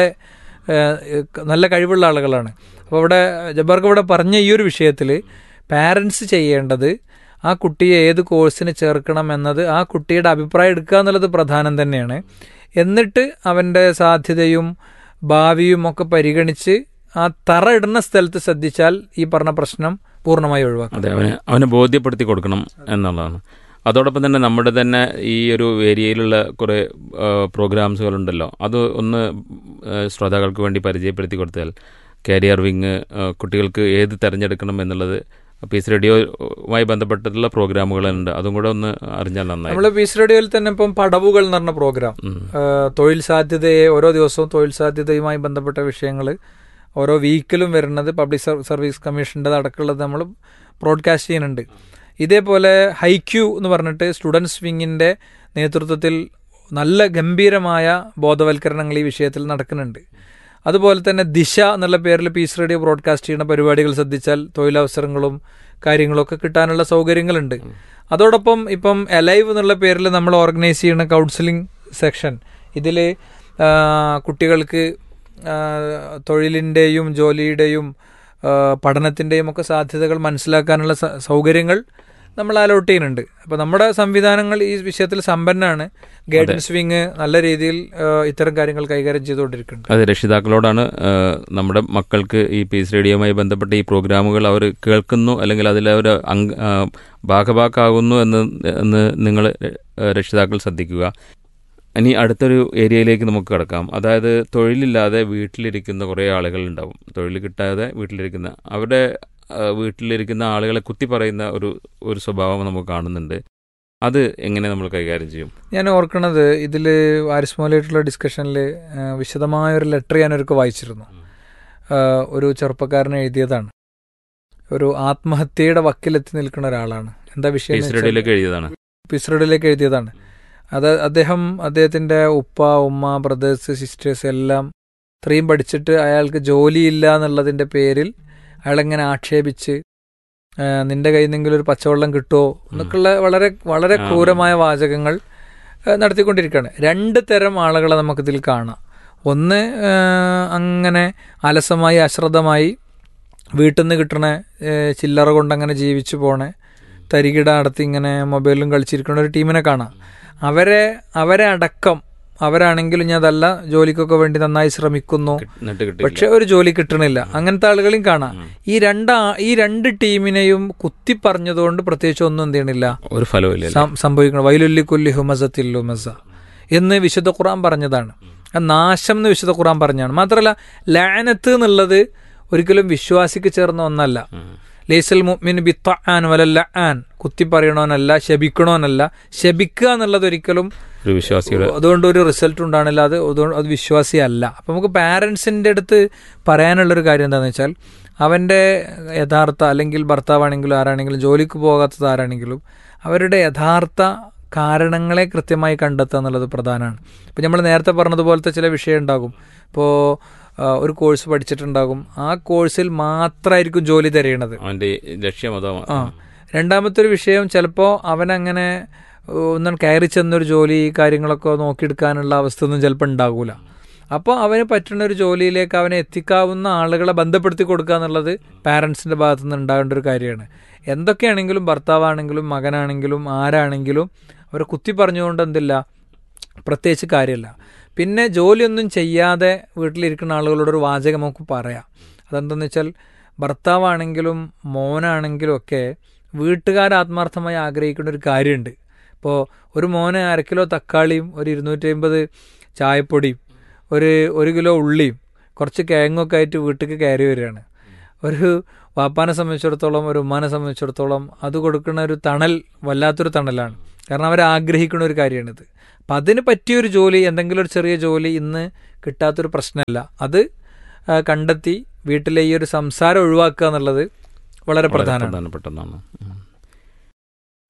നല്ല കഴിവുള്ള ആളുകളാണ്. അപ്പോൾ ഇവിടെ ജബ്ബാർക്ക് ഇവിടെ പറഞ്ഞ ഈ ഒരു വിഷയത്തിൽ പാരൻസ് ചെയ്യേണ്ടത് ആ കുട്ടിയെ ഏത് കോഴ്സിന് ചേർക്കണം എന്നത് ആ കുട്ടിയുടെ അഭിപ്രായം എടുക്കുക എന്നുള്ളത് പ്രധാനം തന്നെയാണ്. എന്നിട്ട് അവൻ്റെ സാധ്യതയും ഭാവിയും ഒക്കെ പരിഗണിച്ച് ആ തറ ഇടുന്ന സ്ഥലത്ത് ശ്രദ്ധിച്ചാൽ ഈ പറഞ്ഞ പ്രശ്നം പൂർണ്ണമായി ഒഴിവാക്കും. അതെ, അവന് അവനെ ബോധ്യപ്പെടുത്തി കൊടുക്കണം എന്നുള്ളതാണ്. അതോടൊപ്പം തന്നെ നമ്മുടെ തന്നെ ഈ ഒരു ഏരിയയിലുള്ള കുറേ പ്രോഗ്രാംസുകളുണ്ടല്ലോ, അത് ഒന്ന് ശ്രോതാക്കൾക്ക് വേണ്ടി പരിചയപ്പെടുത്തി കൊടുത്താൽ, കാരിയർ വിങ്, കുട്ടികൾക്ക് ഏത് തിരഞ്ഞെടുക്കണം എന്നുള്ളത് പീസ് റേഡിയോയുമായി ബന്ധപ്പെട്ടിട്ടുള്ള പ്രോഗ്രാമുകളുണ്ട്, അതും കൂടെ ഒന്ന് അറിഞ്ഞാൽ നന്നായി. നമ്മൾ പീസ് റേഡിയോയിൽ തന്നെ ഇപ്പം പടവുകൾ എന്ന് പറഞ്ഞ പ്രോഗ്രാം, തൊഴിൽ സാധ്യതയെ ഓരോ ദിവസവും തൊഴിൽ സാധ്യതയുമായി ബന്ധപ്പെട്ട വിഷയങ്ങൾ ഓരോ വീക്കിലും വരുന്നത് പബ്ലിക് സർവീസ് കമ്മീഷൻ്റെ അടക്കമുള്ളത് നമ്മൾ ബ്രോഡ്കാസ്റ്റ് ചെയ്യുന്നുണ്ട്. ഇതേപോലെ ഹൈക്യൂ എന്ന് പറഞ്ഞിട്ട് സ്റ്റുഡൻസ് വിങ്ങിൻ്റെ നേതൃത്വത്തിൽ നല്ല ഗംഭീരമായ ബോധവൽക്കരണങ്ങൾ ഈ വിഷയത്തിൽ നടക്കുന്നുണ്ട്. അതുപോലെ തന്നെ ദിശ എന്നുള്ള പേരിൽ പീസ് റേഡിയോ ബ്രോഡ്കാസ്റ്റ് ചെയ്യുന്ന പരിപാടികൾ ശ്രദ്ധിച്ചാൽ തൊഴിലവസരങ്ങളും കാര്യങ്ങളൊക്കെ കിട്ടാനുള്ള സൗകര്യങ്ങളുണ്ട്. അതോടൊപ്പം ഇപ്പം എലൈവ് എന്നുള്ള പേരിൽ നമ്മൾ ഓർഗനൈസ് ചെയ്യുന്ന കൗൺസിലിംഗ് സെക്ഷൻ, ഇതിൽ കുട്ടികൾക്ക് തൊഴിലിൻ്റെയും ജോലിയുടെയും പഠനത്തിൻ്റെയും ഒക്കെ സാധ്യതകൾ മനസ്സിലാക്കാനുള്ള സൗകര്യങ്ങൾ നമ്മൾ അലോട്ട് ചെയ്യുന്നുണ്ട്. അപ്പോൾ നമ്മുടെ സംവിധാനങ്ങൾ ഈ വിഷയത്തിൽ സമ്പന്നമാണ്. ഗൈഡൻസ് വിങ് നല്ല രീതിയിൽ ഇത്തരം കാര്യങ്ങൾ കൈകാര്യം ചെയ്തുകൊണ്ടിരിക്കുന്നുണ്ട്. അതെ, രക്ഷിതാക്കളോടാണ് നമ്മുടെ മക്കൾക്ക് ഈ പീസ് റേഡിയോയുമായി ബന്ധപ്പെട്ട ഈ പ്രോഗ്രാമുകൾ അവർ കേൾക്കുന്നു അല്ലെങ്കിൽ അതിലവർ അംഗ ഭാഗഭാക്കാകുന്നു എന്ന് എന്ന് നിങ്ങൾ രക്ഷിതാക്കൾ ശ്രദ്ധിക്കുക. ഇനി അടുത്തൊരു ഏരിയയിലേക്ക് നമുക്ക് കിടക്കാം. അതായത് തൊഴിലില്ലാതെ വീട്ടിലിരിക്കുന്ന കുറേ ആളുകളുണ്ടാവും. തൊഴിൽ കിട്ടാതെ വീട്ടിലിരിക്കുന്ന അവരുടെ വീട്ടിലിരിക്കുന്ന ആളുകളെ കുത്തി പറയുന്ന ഒരു ഒരു സ്വഭാവം നമുക്ക് കാണുന്നുണ്ട്. അത് എങ്ങനെ നമ്മൾ കൈകാര്യം ചെയ്യും? ഞാൻ ഓർക്കണത് ഇതിൽ ആരിസ്മോലായിട്ടുള്ള ഡിസ്കഷനിൽ വിശദമായൊരു ലെറ്റർ ഞാനൊരുക്കെ വായിച്ചിരുന്നു. ഒരു ചെറുപ്പക്കാരൻ എഴുതിയതാണ്. ഒരു ആത്മഹത്യയുടെ വക്കിലെത്തി നിൽക്കുന്ന ഒരാളാണ്. എന്താ വിഷയം? പിസ്രഡിലേക്ക് എഴുതിയതാണ്. പിസ്രഡിലേക്ക് എഴുതിയതാണ്. അത് അദ്ദേഹം അദ്ദേഹത്തിൻ്റെ ഉപ്പ, ഉമ്മ, ബ്രദേഴ്സ്, സിസ്റ്റേഴ്സ് എല്ലാം ഇത്രയും പഠിച്ചിട്ട് അയാൾക്ക് ജോലിയില്ല എന്നുള്ളതിൻ്റെ പേരിൽ അയാളെങ്ങനെ ആക്ഷേപിച്ച് നിന്റെ കയ്യിൽ നിന്നെങ്കിലും ഒരു പച്ചവെള്ളം കിട്ടുമോ എന്നൊക്കെയുള്ള വളരെ വളരെ ക്രൂരമായ വാചകങ്ങൾ നടത്തിക്കൊണ്ടിരിക്കുകയാണ്. രണ്ട് തരം ആളുകളെ നമുക്കിതിൽ കാണാം. ഒന്ന് അങ്ങനെ അലസമായി അശ്രദ്ധമായി വീട്ടിൽ നിന്ന് കിട്ടണ ചില്ലറ കൊണ്ടങ്ങനെ ജീവിച്ചു പോണേ തരികിട നടത്തി ഇങ്ങനെ മൊബൈലിലും കളിച്ചിരിക്കുന്ന ഒരു ടീമിനെ കാണാം. അവരെ അവരെ അടക്കം അവരാണെങ്കിലും ഞാൻ അതല്ല ജോലിക്കൊക്കെ വേണ്ടി നന്നായി ശ്രമിക്കുന്നു, പക്ഷെ ഒരു ജോലി കിട്ടണില്ല. അങ്ങനത്തെ ആളുകളെയും കാണാം. ഈ രണ്ടാ ഈ രണ്ട് ടീമിനെയും കുത്തി പറഞ്ഞതുകൊണ്ട് പ്രത്യേകിച്ച് ഒന്നും എന്ത് ചെയ്യണില്ല, ഒരു ഫലവും സംഭവിക്കണം. വൈലുല്ലി കുല്ലി ഹുമസത്തില്ലു മസ എന്ന് വിശുദ്ധ ഖുർആൻ പറഞ്ഞതാണ്. നാശം എന്ന് വിശുദ്ധ ഖുർആൻ പറഞ്ഞാണ്. മാത്രമല്ല ലഅനത്ത് എന്നുള്ളത് ഒരിക്കലും വിശ്വാസിക്ക് ചേർന്ന ഒന്നല്ല. ലൈസൽ മുഅ്മിൻ ബിത്തആൻ വലൽ ലഅൻ, കുത്തി പറയണോനല്ല, ശപിക്കണോനല്ല. ശപിക്കുക എന്നുള്ളത് ഒരിക്കലും അതുകൊണ്ട് ഒരു റിസൾട്ട് ഉണ്ടാണില്ല. അത് അത് വിശ്വാസിയല്ല. അപ്പം നമുക്ക് പാരൻസിൻ്റെ അടുത്ത് പറയാനുള്ളൊരു കാര്യം എന്താണെന്ന് വെച്ചാൽ, അവൻ്റെ യഥാർത്ഥ അല്ലെങ്കിൽ ഭർത്താവാണെങ്കിലും ആരാണെങ്കിലും ജോലിക്ക് പോകാത്തത് ആരാണെങ്കിലും അവരുടെ യഥാർത്ഥ കാരണങ്ങളെ കൃത്യമായി കണ്ടെത്തുക എന്നുള്ളത് പ്രധാനമാണ്. ഇപ്പം നമ്മൾ നേരത്തെ പറഞ്ഞതുപോലത്തെ ചില വിഷയം ഉണ്ടാകും. ഇപ്പോൾ ഒരു കോഴ്സ് പഠിച്ചിട്ടുണ്ടാകും, ആ കോഴ്സിൽ മാത്രമായിരിക്കും ജോലി തിരയണത്, അവൻ്റെ ലക്ഷ്യം അതാണ്. ആ രണ്ടാമത്തെ ഒരു വിഷയം ചിലപ്പോൾ അവനങ്ങനെ ഒന്നും കയറി ചെന്നൊരു ജോലി കാര്യങ്ങളൊക്കെ നോക്കിയെടുക്കാനുള്ള അവസ്ഥ ഒന്നും ചിലപ്പോൾ ഉണ്ടാകൂല. അപ്പോൾ അവന് പറ്റുന്ന ഒരു ജോലിയിലേക്ക് അവനെ എത്തിക്കാവുന്ന ആളുകളെ ബന്ധപ്പെടുത്തി കൊടുക്കുക എന്നുള്ളത് പാരൻസിൻ്റെ ഭാഗത്തു നിന്ന് ഉണ്ടാകേണ്ട ഒരു കാര്യമാണ്. എന്തൊക്കെയാണെങ്കിലും ഭർത്താവാണെങ്കിലും മകനാണെങ്കിലും ആരാണെങ്കിലും അവരെ കുത്തി പറഞ്ഞുകൊണ്ട് എന്തില്ല, പ്രത്യേകിച്ച് കാര്യമില്ല. പിന്നെ ജോലിയൊന്നും ചെയ്യാതെ വീട്ടിലിരിക്കുന്ന ആളുകളോടൊരു വാചകം നമുക്ക് പറയാം. അതെന്താണെന്ന് വെച്ചാൽ, ഭർത്താവാണെങ്കിലും മോനാണെങ്കിലും ഒക്കെ വീട്ടുകാർ ആത്മാർത്ഥമായി ആഗ്രഹിക്കുന്ന ഒരു കാര്യമുണ്ട്. ഇപ്പോൾ ഒരു മോന് അര കിലോ തക്കാളിയും ഒരു ഇരുന്നൂറ്റി അമ്പത് ചായപ്പൊടിയും ഒരു ഒരു കിലോ ഉള്ളിയും കുറച്ച് കിഴങ്ങൊക്കെ ആയിട്ട് വീട്ടിലേക്ക് കയറി വരികയാണ്. ഒരു വാപ്പാനെ സംബന്ധിച്ചിടത്തോളം ഒരു ഉമ്മാനെ സംബന്ധിച്ചിടത്തോളം അത് കൊടുക്കുന്ന ഒരു തണൽ വല്ലാത്തൊരു തണലാണ്. കാരണം അവർ ആഗ്രഹിക്കുന്ന ഒരു കാര്യമാണിത്. അപ്പം അതിന് പറ്റിയൊരു ജോലി, എന്തെങ്കിലും ഒരു ചെറിയ ജോലി ഇന്ന് കിട്ടാത്തൊരു പ്രശ്നമല്ല. അത് കണ്ടെത്തി വീട്ടിലെ ഈ ഒരു സംസാരം ഒഴിവാക്കുക എന്നുള്ളത് വളരെ പ്രധാനപ്പെട്ടതാണ്.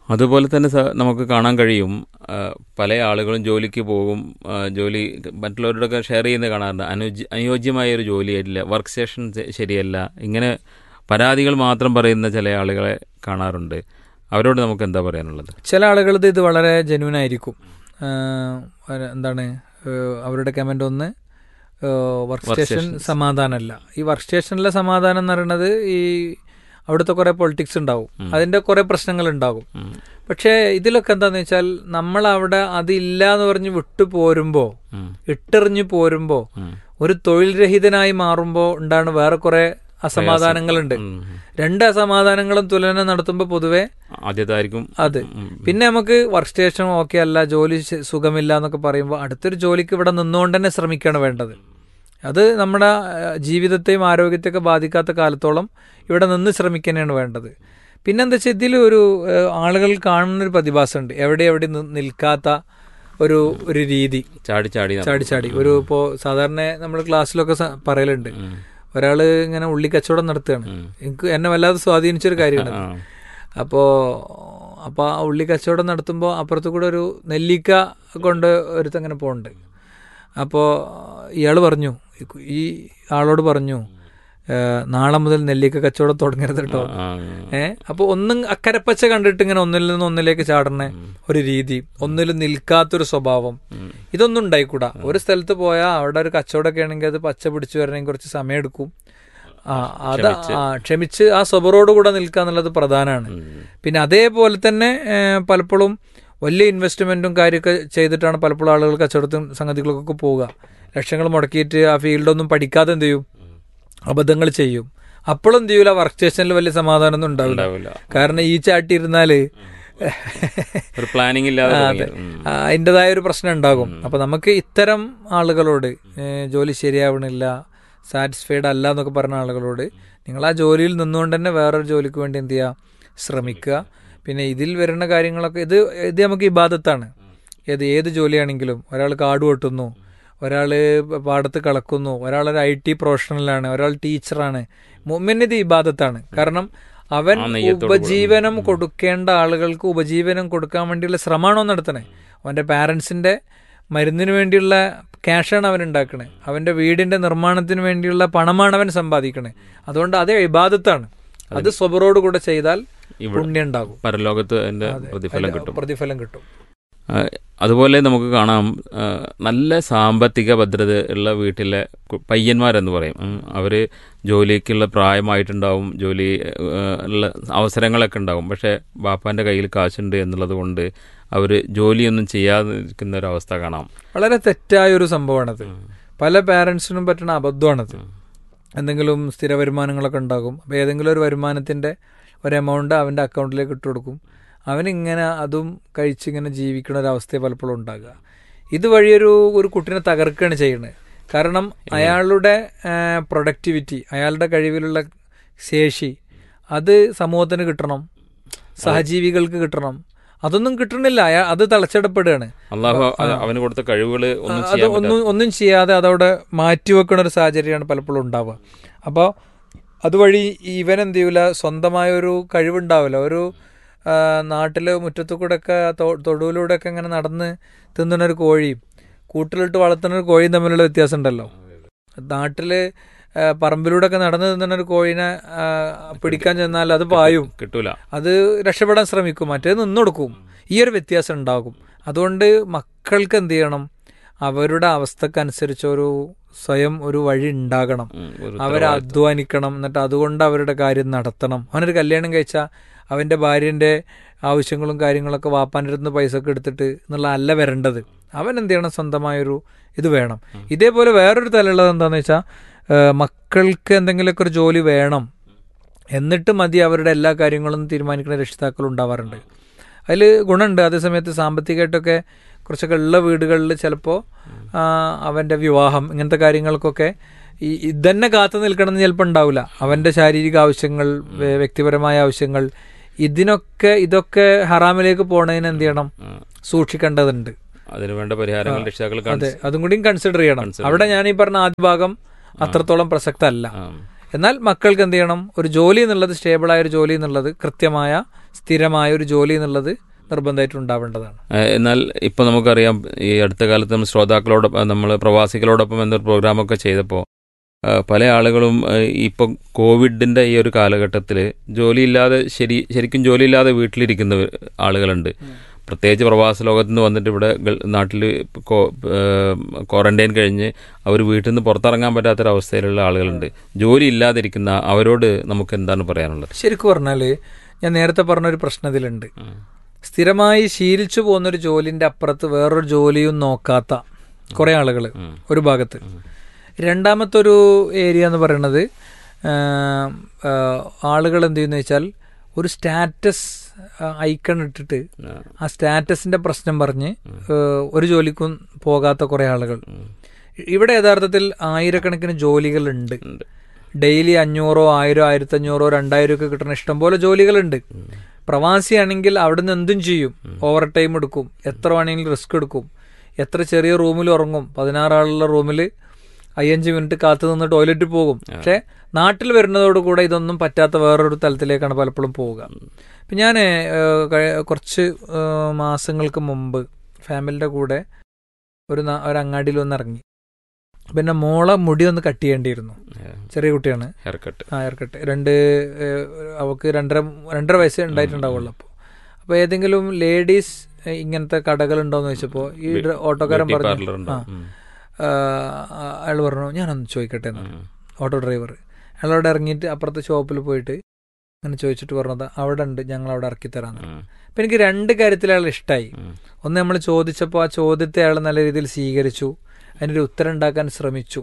അതുപോലെ തന്നെ സ- നമുക്ക് കാണാൻ കഴിയും, ആ, പല ആളുകളും ജോലിക്ക് പോകും, ആ, ജോലി മറ്റുള്ളവരോടൊക്കെ ഷെയർ ചെയ്യുന്നത് കാണാറുണ്ട്. അനുയോജ്യ അനുയോജ്യമായ ഒരു ജോലിയായിട്ടില്ല, വർക്ക് സ്റ്റേഷൻ ശ- ശരിയല്ല, ഇങ്ങനെ പരാതികൾ മാത്രം പറയുന്ന ചില ആളുകളെ കാണാറുണ്ട്. അവരോട് നമുക്ക് എന്താ പറയാനുള്ളത്? ചില ആളുകളത് ഇത് വളരെ ജെന്യൂൻ ആയിരിക്കും. ആഹ് എന്താണ് ഏഹ് അവരുടെ കമൻ്റ് ഒന്ന്, വർക്ക് സ്റ്റേഷൻ സമാധാനമല്ല. ഈ വർക്ക് സ്റ്റേഷനിലെ സമാധാനം എന്ന് പറയുന്നത് ഈ അവിടുത്തെ കുറേ പൊളിറ്റിക്സ് ഉണ്ടാവും, അതിൻ്റെ കുറേ പ്രശ്നങ്ങൾ ഉണ്ടാകും. പക്ഷേ ഇതിലൊക്കെ എന്താണെന്ന് വെച്ചാൽ നമ്മൾ അവിടെ അതില്ല എന്ന് പറഞ്ഞ് വിട്ടു പോരുമ്പോൾ, ഇട്ടെറിഞ്ഞ് പോരുമ്പോൾ, ഒരു തൊഴിൽ രഹിതനായി മാറുമ്പോൾ ഉണ്ടാണ് വേറെ കുറേ അസമാധാനങ്ങളുണ്ട്. രണ്ട് അസമാധാനങ്ങളും തുലന നടത്തുമ്പോൾ പൊതുവെ ആദ്യത്തായിരിക്കും അത്. പിന്നെ നമുക്ക് വർക്ക് സ്റ്റേഷൻ ഓക്കെ അല്ല, ജോലി സുഖമില്ല എന്നൊക്കെ പറയുമ്പോൾ അടുത്തൊരു ജോലിക്ക് ഇവിടെ നിന്നുകൊണ്ട് തന്നെ ശ്രമിക്കുകയാണ് വേണ്ടത്. അത് നമ്മുടെ ജീവിതത്തെയും ആരോഗ്യത്തെയൊക്കെ ബാധിക്കാത്ത കാലത്തോളം ഇവിടെ നിന്ന് ശ്രമിക്കാനാണ് വേണ്ടത്. പിന്നെന്താ വെച്ചാൽ ഇതിൽ ഒരു ആളുകൾ കാണുന്നൊരു പ്രതിഭാസമുണ്ട്, എവിടെ എവിടെ നിൽക്കാത്ത ഒരു ഒരു രീതി, ചാടി ചാടി ചാടി ചാടി ഒരു ഇപ്പോൾ സാധാരണ നമ്മൾ ക്ലാസ്സിലൊക്കെ പറയലുണ്ട്, ഒരാൾ ഇങ്ങനെ ഉള്ളി കച്ചവടം നടത്തുകയാണ്. എനിക്ക് എന്നെ വല്ലാതെ സ്വാധീനിച്ചൊരു കാര്യമാണ്. അപ്പോൾ അപ്പോൾ ആ ഉള്ളി കച്ചവടം നടത്തുമ്പോൾ അപ്പുറത്ത് കൂടെ ഒരു നെല്ലിക്ക കൊണ്ട് ഒരുത്തങ്ങനെ പോകുന്നുണ്ട്. അപ്പോൾ ഇയാൾ പറഞ്ഞു, ഈ ആളോട് പറഞ്ഞു, നാളെ മുതൽ നെല്ലിക്ക കച്ചവടം തുടങ്ങരുത് കേട്ടോ. ഏഹ് അപ്പോൾ ഒന്നും അക്കരപ്പച്ച കണ്ടിട്ട് ഇങ്ങനെ ഒന്നിൽ നിന്ന് ഒന്നിലേക്ക് ചാടുന്ന ഒരു രീതി, ഒന്നിലും നിൽക്കാത്തൊരു സ്വഭാവം, ഇതൊന്നും ഉണ്ടായിക്കൂടാ. ഒരു സ്ഥലത്ത് പോയാൽ അവിടെ ഒരു കച്ചവടമൊക്കെ ആണെങ്കിൽ അത് പച്ച പിടിച്ചു വരണമെങ്കിൽ കുറച്ച് സമയം എടുക്കും. ആ അത് ആ ക്ഷമിച്ച് ആ സ്വബറോട് കൂടെ നിൽക്കുക എന്നുള്ളത് പ്രധാനമാണ്. പിന്നെ അതേപോലെ തന്നെ പലപ്പോഴും വലിയ ഇൻവെസ്റ്റ്മെന്റും കാര്യമൊക്കെ ചെയ്തിട്ടാണ് പലപ്പോഴും ആളുകൾ കച്ചവടത്തും സംഗതികൾക്കൊക്കെ പോവുക. ലക്ഷങ്ങൾ മുടക്കിയിട്ട് ആ ഫീൽഡൊന്നും പഠിക്കാതെ എന്ത് ചെയ്യും, അബദ്ധങ്ങൾ ചെയ്യും. അപ്പോഴും എന്ത് ചെയ്യൂല, വർക്ക് സ്റ്റേഷനിൽ വലിയ സമാധാനമൊന്നും ഉണ്ടാവില്ല. കാരണം ഈ ചാട്ടി ഇരുന്നാല് പ്ലാനിങ് അതെ അതിൻ്റെതായ ഒരു പ്രശ്നം ഉണ്ടാകും. അപ്പൊ നമുക്ക് ഇത്തരം ആളുകളോട് ജോലി ശരിയാവണില്ല, സാറ്റിസ്ഫൈഡ് അല്ല എന്നൊക്കെ പറഞ്ഞ ആളുകളോട് നിങ്ങൾ ആ ജോലിയിൽ നിന്നുകൊണ്ട് തന്നെ വേറൊരു ജോലിക്ക് വേണ്ടി എന്ത് ചെയ്യുക, ശ്രമിക്കുക. പിന്നെ ഇതിൽ വരുന്ന കാര്യങ്ങളൊക്കെ ഇത് ഇത് നമുക്ക് ഇബാദത്താണ്. ഏത് ഏത് ജോലിയാണെങ്കിലും, ഒരാൾ കാട് വെട്ടുന്നു, ഒരാൾ പാടത്ത് കളക്കുന്നു, ഒരാളൊരു ഐ ടി പ്രൊഫഷണലാണ്, ഒരാൾ ടീച്ചറാണ്. മുഅ്മിൻ ഇത് ഇബാദത്താണ്. കാരണം അവൻ ഉപജീവനം കൊടുക്കേണ്ട ആളുകൾക്ക് ഉപജീവനം കൊടുക്കാൻ വേണ്ടിയുള്ള ശ്രമമാണോ നടത്തണേ. അവൻ്റെ പാരൻസിൻ്റെ മരുന്നിന് വേണ്ടിയുള്ള ക്യാഷാണ് അവൻ ഉണ്ടാക്കണേ, അവൻ്റെ വീടിൻ്റെ നിർമ്മാണത്തിന് വേണ്ടിയുള്ള പണമാണ് അവൻ സമ്പാദിക്കണേ. അതുകൊണ്ട് അത് ഇബാദത്താണ്. അത് സ്വബറോട് കൂടെ ചെയ്താൽ പുണ്യം ഉണ്ടാകും, പരലോകത്ത് അതിൻ്റെ പ്രതിഫലം കിട്ടും പ്രതിഫലം കിട്ടും അതുപോലെ നമുക്ക് കാണാം, നല്ല സാമ്പത്തിക ഭദ്രത ഉള്ള വീട്ടിലെ പയ്യന്മാരെന്ന് പറയും, അവർ ജോലിക്കുള്ള പ്രായമായിട്ടുണ്ടാവും, ജോലി ഉള്ള അവസരങ്ങളൊക്കെ ഉണ്ടാവും. പക്ഷേ ബാപ്പാൻ്റെ കയ്യിൽ കാശുണ്ട് എന്നുള്ളത് കൊണ്ട് അവർ ജോലിയൊന്നും ചെയ്യാതെ നിൽക്കുന്ന ഒരവസ്ഥ കാണാം. വളരെ തെറ്റായൊരു സംഭവമാണത്. പല പാരൻസിനും പറ്റുന്ന അബദ്ധമാണത്. എന്തെങ്കിലും സ്ഥിര വരുമാനങ്ങളൊക്കെ ഉണ്ടാകും. അപ്പോൾ ഏതെങ്കിലും ഒരു വരുമാനത്തിൻ്റെ ഒരു എമൗണ്ട് അവൻ്റെ അക്കൗണ്ടിലേക്ക് ഇട്ട് കൊടുക്കും. അവനിങ്ങനെ അതും കഴിച്ചിങ്ങനെ ജീവിക്കുന്ന ഒരവസ്ഥയെ പലപ്പോഴും ഉണ്ടാകുക. ഇതുവഴിയൊരു ഒരു കുട്ടീനെ തകർക്കുകയാണ് ചെയ്യുന്നത്. കാരണം അയാളുടെ പ്രൊഡക്ടിവിറ്റി, അയാളുടെ കഴിവിലുള്ള ശേഷി അത് സമൂഹത്തിന് കിട്ടണം, സഹജീവികൾക്ക് കിട്ടണം. അതൊന്നും കിട്ടണില്ല. അയാൾ അത് തളച്ചിടപ്പെടുകയാണ്. അവന് കൊടുത്ത കഴിവുകൾ അത് ഒന്നും ഒന്നും ചെയ്യാതെ അതവിടെ മാറ്റിവെക്കുന്ന ഒരു സാഹചര്യമാണ് പലപ്പോഴും ഉണ്ടാവുക. അപ്പോൾ അതുവഴി ഇവൻ എന്ത് ചെയ്യൂല, സ്വന്തമായൊരു കഴിവുണ്ടാവില്ല. ഒരു നാട്ടിൽ മുറ്റത്തു കൂടെയൊക്കെ തൊടുവിലൂടെയൊക്കെ ഇങ്ങനെ നടന്ന് തിന്നുന്നൊരു കോഴിയും കൂട്ടിലിട്ട് വളർത്തുന്ന ഒരു കോഴിയും തമ്മിലുള്ള വ്യത്യാസം ഉണ്ടല്ലോ. നാട്ടിൽ പറമ്പിലൂടെ ഒക്കെ നടന്നു തിന്നുന്ന ഒരു കോഴിനെ പിടിക്കാൻ ചെന്നാൽ അത് പായും, കിട്ടൂല, അത് രക്ഷപ്പെടാൻ ശ്രമിക്കും, മറ്റേത് നിന്നൊടുക്കും. ഈ ഒരു വ്യത്യാസം ഉണ്ടാകും. അതുകൊണ്ട് മക്കൾക്ക് എന്ത് ചെയ്യണം, അവരുടെ അവസ്ഥക്കനുസരിച്ചൊരു സ്വയം ഒരു വഴി ഉണ്ടാകണം. അവരെ അധ്വാനിക്കണം, എന്നിട്ട് അതുകൊണ്ട് അവരുടെ കാര്യം നടത്തണം. അവനൊരു കല്യാണം കഴിച്ചാൽ അവൻ്റെ ഭാര്യൻ്റെ ആവശ്യങ്ങളും കാര്യങ്ങളൊക്കെ വാപ്പാൻ്റെ അടുത്ത് നിന്ന് പൈസ ഒക്കെ എടുത്തിട്ട് എന്നുള്ള അല്ല വരേണ്ടത്. അവൻ എന്ത് ചെയ്യണം, സ്വന്തമായൊരു ഇത് വേണം. ഇതേപോലെ വേറൊരു തലമുള്ളത് എന്താണെന്ന് വെച്ചാൽ, മക്കൾക്ക് എന്തെങ്കിലുമൊക്കെ ഒരു ജോലി വേണം, എന്നിട്ട് മതി അവരുടെ എല്ലാ കാര്യങ്ങളും തീരുമാനിക്കുന്ന രക്ഷിതാക്കളും ഉണ്ടാവാറുണ്ട്. അതിൽ ഗുണമുണ്ട്. അതേസമയത്ത് സാമ്പത്തികമായിട്ടൊക്കെ കുറച്ചൊക്കെ ഉള്ള വീടുകളിൽ ചിലപ്പോൾ അവൻ്റെ വിവാഹം ഇങ്ങനത്തെ കാര്യങ്ങൾക്കൊക്കെ ഈ ഇതന്നെ കാത്തു നിൽക്കണമെന്ന് ചിലപ്പോൾ ഉണ്ടാവില്ല. അവൻ്റെ ശാരീരിക ആവശ്യങ്ങൾ, വ്യക്തിപരമായ ആവശ്യങ്ങൾ, ഇതിനൊക്കെ ഇതൊക്കെ ഹറാമിലേക്ക് പോണതിന് എന്ത് ചെയ്യണം, സൂക്ഷിക്കേണ്ടതുണ്ട്. അതിനുവേണ്ട പരിഹാരങ്ങൾ രക്ഷിതാക്കൾ അതെ അതും കൂടിയും കൺസിഡർ ചെയ്യണം. അവിടെ ഞാൻ ഈ പറഞ്ഞ ആദ്യ ഭാഗം അത്രത്തോളം പ്രസക്തമല്ല. എന്നാൽ മക്കൾക്ക് എന്ത് ചെയ്യണം, ഒരു ജോലി എന്നുള്ളത്, സ്റ്റേബിളായ ഒരു ജോലി എന്നുള്ളത് കൃത്യമായ സ്ഥിരമായ ഒരു ജോലി എന്നുള്ളത് നിർബന്ധമായിട്ട് ഉണ്ടാവേണ്ടതാണ്. എന്നാൽ ഇപ്പോൾ നമുക്കറിയാം, ഈ അടുത്ത കാലത്ത് നമ്മൾ ശ്രോതാക്കളോടൊപ്പം നമ്മൾ പ്രവാസികളോടൊപ്പം എന്നൊരു പ്രോഗ്രാമൊക്കെ ചെയ്തപ്പോൾ പല ആളുകളും ഇപ്പം കോവിഡിൻ്റെ ഈ ഒരു കാലഘട്ടത്തിൽ ജോലിയില്ലാതെ ശരി ശരിക്കും ജോലിയില്ലാതെ വീട്ടിലിരിക്കുന്ന ആളുകളുണ്ട്. പ്രത്യേകിച്ച് പ്രവാസ ലോകത്ത് നിന്ന് വന്നിട്ട് ഇവിടെ നാട്ടിൽ ക്വാറന്റൈൻ കഴിഞ്ഞ് അവർ വീട്ടിൽ നിന്ന് പുറത്തിറങ്ങാൻ പറ്റാത്തൊരവസ്ഥയിലുള്ള ആളുകളുണ്ട്. ജോലി ഇല്ലാതിരിക്കുന്ന അവരോട് നമുക്ക് എന്താണ് പറയാനുള്ളത്? ശരിക്കും പറഞ്ഞാൽ ഞാൻ നേരത്തെ പറഞ്ഞൊരു പ്രശ്നം ഇതിലുണ്ട്. സ്ഥിരമായി ശീലിച്ചു പോകുന്നൊരു ജോലിൻ്റെ അപ്പുറത്ത് വേറൊരു ജോലിയും നോക്കാത്ത കുറേ ആളുകൾ ഒരു ഭാഗത്ത്. രണ്ടാമത്തെ ഒരു ഏരിയ എന്ന് പറയുന്നത് ആളുകൾ എന്ത് ചെയ്യുന്ന വെച്ചാൽ ഒരു സ്റ്റാറ്റസ് ഐക്കൺ ഇട്ടിട്ട് ആ സ്റ്റാറ്റസിന്റെ പ്രശ്നം പറഞ്ഞ് ഒരു ജോലിക്കും പോകാത്ത കുറെ ആളുകൾ. ഇവിടെ യഥാർത്ഥത്തിൽ ആയിരക്കണക്കിന് ജോലികളുണ്ട്. ഡെയിലി അഞ്ഞൂറോ ആയിരോ ആയിരത്തഞ്ഞൂറോ രണ്ടായിരം ഒക്കെ കിട്ടുന്ന ഇഷ്ടംപോലെ ജോലികളുണ്ട്. പ്രവാസിയാണെങ്കിൽ അവിടെ നിന്ന് എന്തും ചെയ്യും, ഓവർ ടൈം എടുക്കും, എത്ര വേണമെങ്കിലും റിസ്ക് എടുക്കും, എത്ര ചെറിയ റൂമിൽ ഉറങ്ങും, പതിനാറാളുള്ള റൂമിൽ അയ്യഞ്ച് മിനിറ്റ് കാത്തു നിന്ന് ടോയ്ലറ്റിൽ പോകും. പക്ഷെ നാട്ടിൽ വരുന്നതോടുകൂടെ ഇതൊന്നും പറ്റാത്ത വേറൊരു തലത്തിലേക്കാണ് പലപ്പോഴും പോവുക. ഇപ്പം ഞാൻ കുറച്ച് മാസങ്ങൾക്ക് മുമ്പ് ഫാമിലിയുടെ കൂടെ ഒരു ഒരു അങ്ങാടിയിൽ ഒന്ന് ഇറങ്ങി. പിന്നെ മോളെ മുടി ഒന്ന് കട്ട് ചെയ്യേണ്ടിയിരുന്നു. ചെറിയ കുട്ടിയാണ്. ഹെയർ കട്ട് ആ ഹെയർ കട്ട് രണ്ട് അവൾക്ക് രണ്ടര രണ്ടര വയസ്സേ ഉണ്ടായിട്ടുണ്ടാവുള്ളൂ. അപ്പോൾ അപ്പോൾ ഏതെങ്കിലും ലേഡീസ് ഇങ്ങനത്തെ കടകളുണ്ടോയെന്ന് ചോദിച്ചപ്പോൾ ഈ ഓട്ടോക്കാരൻ പറഞ്ഞു, ആ അയാൾ പറഞ്ഞു ഞാനൊന്ന് ചോദിക്കട്ടെ എന്ന്. ഓട്ടോ ഡ്രൈവർ അയാളോട് ഇറങ്ങിയിട്ട് അപ്പുറത്തെ ഷോപ്പിൽ പോയിട്ട് അങ്ങനെ ചോദിച്ചിട്ട് പറഞ്ഞത് അവിടെ ഉണ്ട്, ഞങ്ങൾ അവിടെ ഇറക്കി തരാമെന്ന്. അപ്പം എനിക്ക് രണ്ട് കാര്യത്തിൽ അയാൾ ഇഷ്ടമായി. ഒന്ന്, നമ്മൾ ചോദിച്ചപ്പോൾ ആ ചോദ്യത്തെ അയാൾ നല്ല രീതിയിൽ സ്വീകരിച്ചു, അതിനൊരു ഉത്തരം ഉണ്ടാക്കാൻ ശ്രമിച്ചു.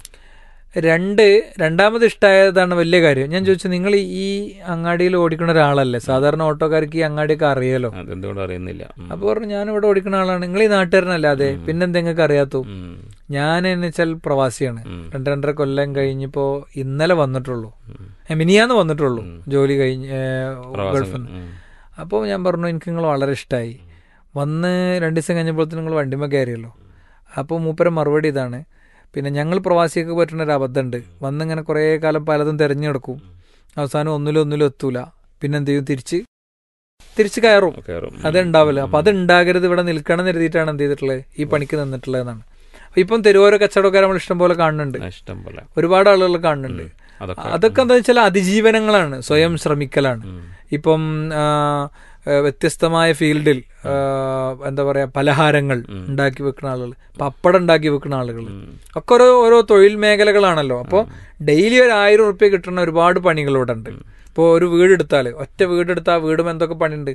രണ്ട് രണ്ടാമത് ഇഷ്ടമായതാണ് വലിയ കാര്യം. ഞാൻ ചോദിച്ചു, നിങ്ങൾ ഈ അങ്ങാടിയിൽ ഓടിക്കുന്ന ഒരാളല്ലേ, സാധാരണ ഓട്ടോക്കാർക്ക് ഈ അങ്ങാടിയൊക്കെ അറിയാലോ, എന്തുകൊണ്ട് അറിയുന്നില്ല? അപ്പോൾ പറഞ്ഞു ഞാനിവിടെ ഓടിക്കുന്ന ആളാണ്. നിങ്ങൾ ഈ നാട്ടുകാരനല്ലാതെ പിന്നെന്താ നിങ്ങൾക്ക് അറിയാത്തു? ഞാൻ എന്ന് വെച്ചാൽ പ്രവാസിയാണ്. രണ്ട് രണ്ടര കൊല്ലം കഴിഞ്ഞിപ്പോ ഇന്നലെ വന്നിട്ടുള്ളൂ, മിനിയാന്ന് വന്നിട്ടുള്ളൂ ജോലി കഴിഞ്ഞ് ഗൾഫിൽ നിന്ന്. അപ്പോൾ ഞാൻ പറഞ്ഞു എനിക്ക് നിങ്ങൾ വളരെ ഇഷ്ടമായി. വന്ന് രണ്ട് ദിവസം കഴിഞ്ഞപ്പോഴത്തേന് നിങ്ങൾ വണ്ടിമ കയറിയല്ലോ. അപ്പോൾ മൂപ്പര മറുപടി ഇതാണ്, പിന്നെ ഞങ്ങൾ പ്രവാസിയൊക്കെ പറ്റുന്നൊരു അബദ്ധമുണ്ട്, വന്നിങ്ങനെ കുറേ കാലം പലതും തിരഞ്ഞെടുക്കും, അവസാനം ഒന്നിലും ഒന്നിലും എത്തൂല, പിന്നെ എന്ത് ചെയ്യും, തിരിച്ച് തിരിച്ച് കയറും, അതുണ്ടാവില്ല. അപ്പം അത് ഉണ്ടാകരുത്, ഇവിടെ നിൽക്കണം എന്ന് എഴുതിയിട്ടാണ് എന്ത് ചെയ്തിട്ടുള്ളത്, ഈ പണിക്ക് നിന്നിട്ടുള്ളതെന്നാണ്. ഇപ്പം തെരുവോര കച്ചവടക്കാരെ നമ്മൾ ഇഷ്ടം പോലെ കാണുന്നുണ്ട്, ഒരുപാട് ആളുകൾ കാണുന്നുണ്ട്. അതൊക്കെ എന്താ വെച്ചാൽ അതിജീവനങ്ങളാണ്, സ്വയം ശ്രമിക്കലാണ്. ഇപ്പം വ്യത്യസ്തമായ ഫീൽഡിൽ എന്താ പറയാ പലഹാരങ്ങൾ ഉണ്ടാക്കി വെക്കുന്ന ആളുകൾ, പപ്പടം ഉണ്ടാക്കി വെക്കുന്ന ആളുകൾ ഒക്കെ ഓരോ ഓരോ തൊഴിൽ മേഖലകളാണല്ലോ. അപ്പോൾ ഡെയിലി ഒരു ആയിരം ഉറുപ്പ്യ കിട്ടുന്ന ഒരുപാട് പണികൾ ഇവിടെ ഉണ്ട്. ഇപ്പോൾ ഒരു വീടെടുത്താൽ, ഒറ്റ വീടെടുത്താൽ ആ വീടും എന്തൊക്കെ പണിയുണ്ട്.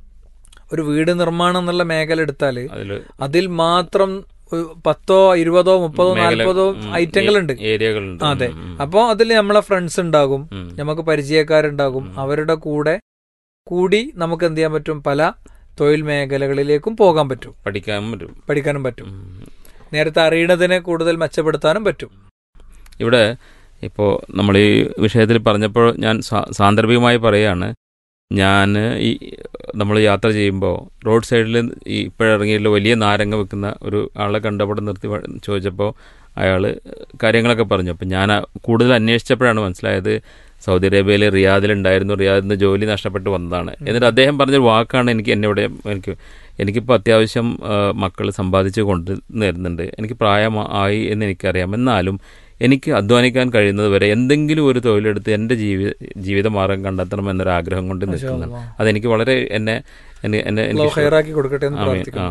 ഒരു വീട് നിർമ്മാണം എന്നുള്ള മേഖല എടുത്താൽ അതിൽ മാത്രം പത്തോ ഇരുപതോ മുപ്പതോ നാൽപ്പതോ ഐറ്റങ്ങളുണ്ട്, ഏരിയകളുണ്ട്. അതെ. അപ്പോൾ അതിൽ നമ്മളെ ഫ്രണ്ട്സ് ഉണ്ടാകും, നമുക്ക് പരിചയക്കാരുണ്ടാകും, അവരുടെ കൂടെ കൂടി നമുക്ക് എന്ത് ചെയ്യാൻ പറ്റും, പല തൊഴിൽ മേഖലകളിലേക്കും പോകാൻ പറ്റും, പഠിക്കാനും പറ്റും പഠിക്കാനും പറ്റും നേരത്തെ അറിയണതിനെ കൂടുതൽ മെച്ചപ്പെടുത്താനും പറ്റും. ഇവിടെ ഇപ്പോൾ നമ്മൾ ഈ വിഷയത്തിൽ പറഞ്ഞപ്പോൾ ഞാൻ സാന്ദർഭികമായി പറയുകയാണ്, ഞാൻ ഈ നമ്മൾ യാത്ര ചെയ്യുമ്പോൾ റോഡ് സൈഡിൽ ഈ ഇപ്പോഴിറങ്ങിയിട്ടുള്ള വലിയ നാരങ്ങ വെക്കുന്ന ഒരു ആളെ കണ്ടപ്പോൾ നിർത്തി ചോദിച്ചപ്പോൾ അയാൾ കാര്യങ്ങളൊക്കെ പറഞ്ഞു. അപ്പം ഞാൻ കൂടുതൽ അന്വേഷിച്ചപ്പോഴാണ് മനസ്സിലായത് സൗദി അറേബ്യയിൽ റിയാദിലുണ്ടായിരുന്നു, റിയാദിൽ നിന്ന് ജോലി നഷ്ടപ്പെട്ട് വന്നതാണ്. എന്നിട്ട് അദ്ദേഹം പറഞ്ഞൊരു വാക്കാണ് എനിക്ക് എന്നെ എനിക്ക് എനിക്കിപ്പോൾ അത്യാവശ്യം മക്കൾ സമ്പാദിച്ച് കൊണ്ടു തരുന്നുണ്ട്, എനിക്ക് പ്രായമായി എന്ന് എനിക്കറിയാം, എന്നാലും എനിക്ക് അധ്വാനിക്കാൻ കഴിയുന്നത് വരെ എന്തെങ്കിലും ഒരു തൊഴിലെടുത്ത് എൻ്റെ ജീവിത ജീവിതമാർഗം കണ്ടെത്തണം എന്നൊരാഗ്രഹം കൊണ്ട് നിൽക്കുന്നുണ്ട്. അതെനിക്ക് വളരെ എന്നെ എന്നെ ആ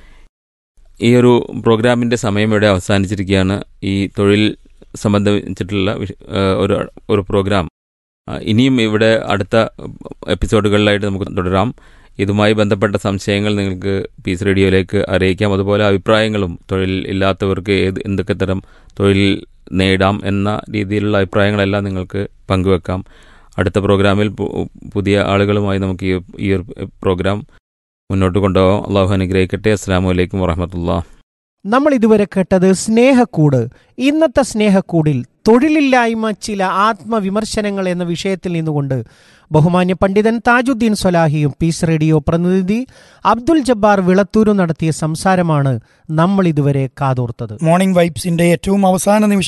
ഈ ഒരു പ്രോഗ്രാമിൻ്റെ സമയം ഇവിടെ അവസാനിച്ചിരിക്കുകയാണ്. ഈ തൊഴിൽ സംബന്ധിച്ചിട്ടുള്ള ഒരു ഒരു പ്രോഗ്രാം ഇനിയും ഇവിടെ അടുത്ത എപ്പിസോഡുകളിലായിട്ട് നമുക്ക് തുടരാം. ഇതുമായി ബന്ധപ്പെട്ട സംശയങ്ങൾ നിങ്ങൾക്ക് പീസ് റേഡിയോയിലേക്ക് അറിയിക്കാം. അതുപോലെ അഭിപ്രായങ്ങളും തൊഴിൽ ഇല്ലാത്തവർക്ക് ഏത് എന്തൊക്കെ തരം തൊഴിൽ നേടാം എന്ന രീതിയിലുള്ള അഭിപ്രായങ്ങളെല്ലാം നിങ്ങൾക്ക് പങ്കുവെക്കാം. അടുത്ത പ്രോഗ്രാമിൽ പുതിയ ആളുകളുമായി നമുക്ക് ഈ ഈ ഒരു പ്രോഗ്രാം മുന്നോട്ട് കൊണ്ടുപോകാം. അള്ളാഹു അനുഗ്രഹിക്കട്ടെ. അസ്സലാമു അലൈക്കും വറഹ്മത്തുള്ളാഹി. നമ്മൾ ഇതുവരെ കേട്ടത് സ്നേഹക്കൂട്. ഇന്നത്തെ സ്നേഹക്കൂടിൽ തൊഴിലില്ലായ്മ ചില ആത്മവിമർശനങ്ങൾ എന്ന വിഷയത്തിൽ നിന്നുകൊണ്ട് ബഹുമാന്യ പണ്ഡിതൻ താജുദ്ദീൻ സ്വലാഹിയും പീസ് റേഡിയോ പ്രതിനിധി അബ്ദുൽ ജബ്ബാർ വിളത്തൂരും നടത്തിയ സംസാരമാണ് നമ്മൾ ഇതുവരെ കാതോർത്തത്. മോർണിംഗ് വൈബ്സിന്റെ ഏറ്റവും അവസാന നിമിഷം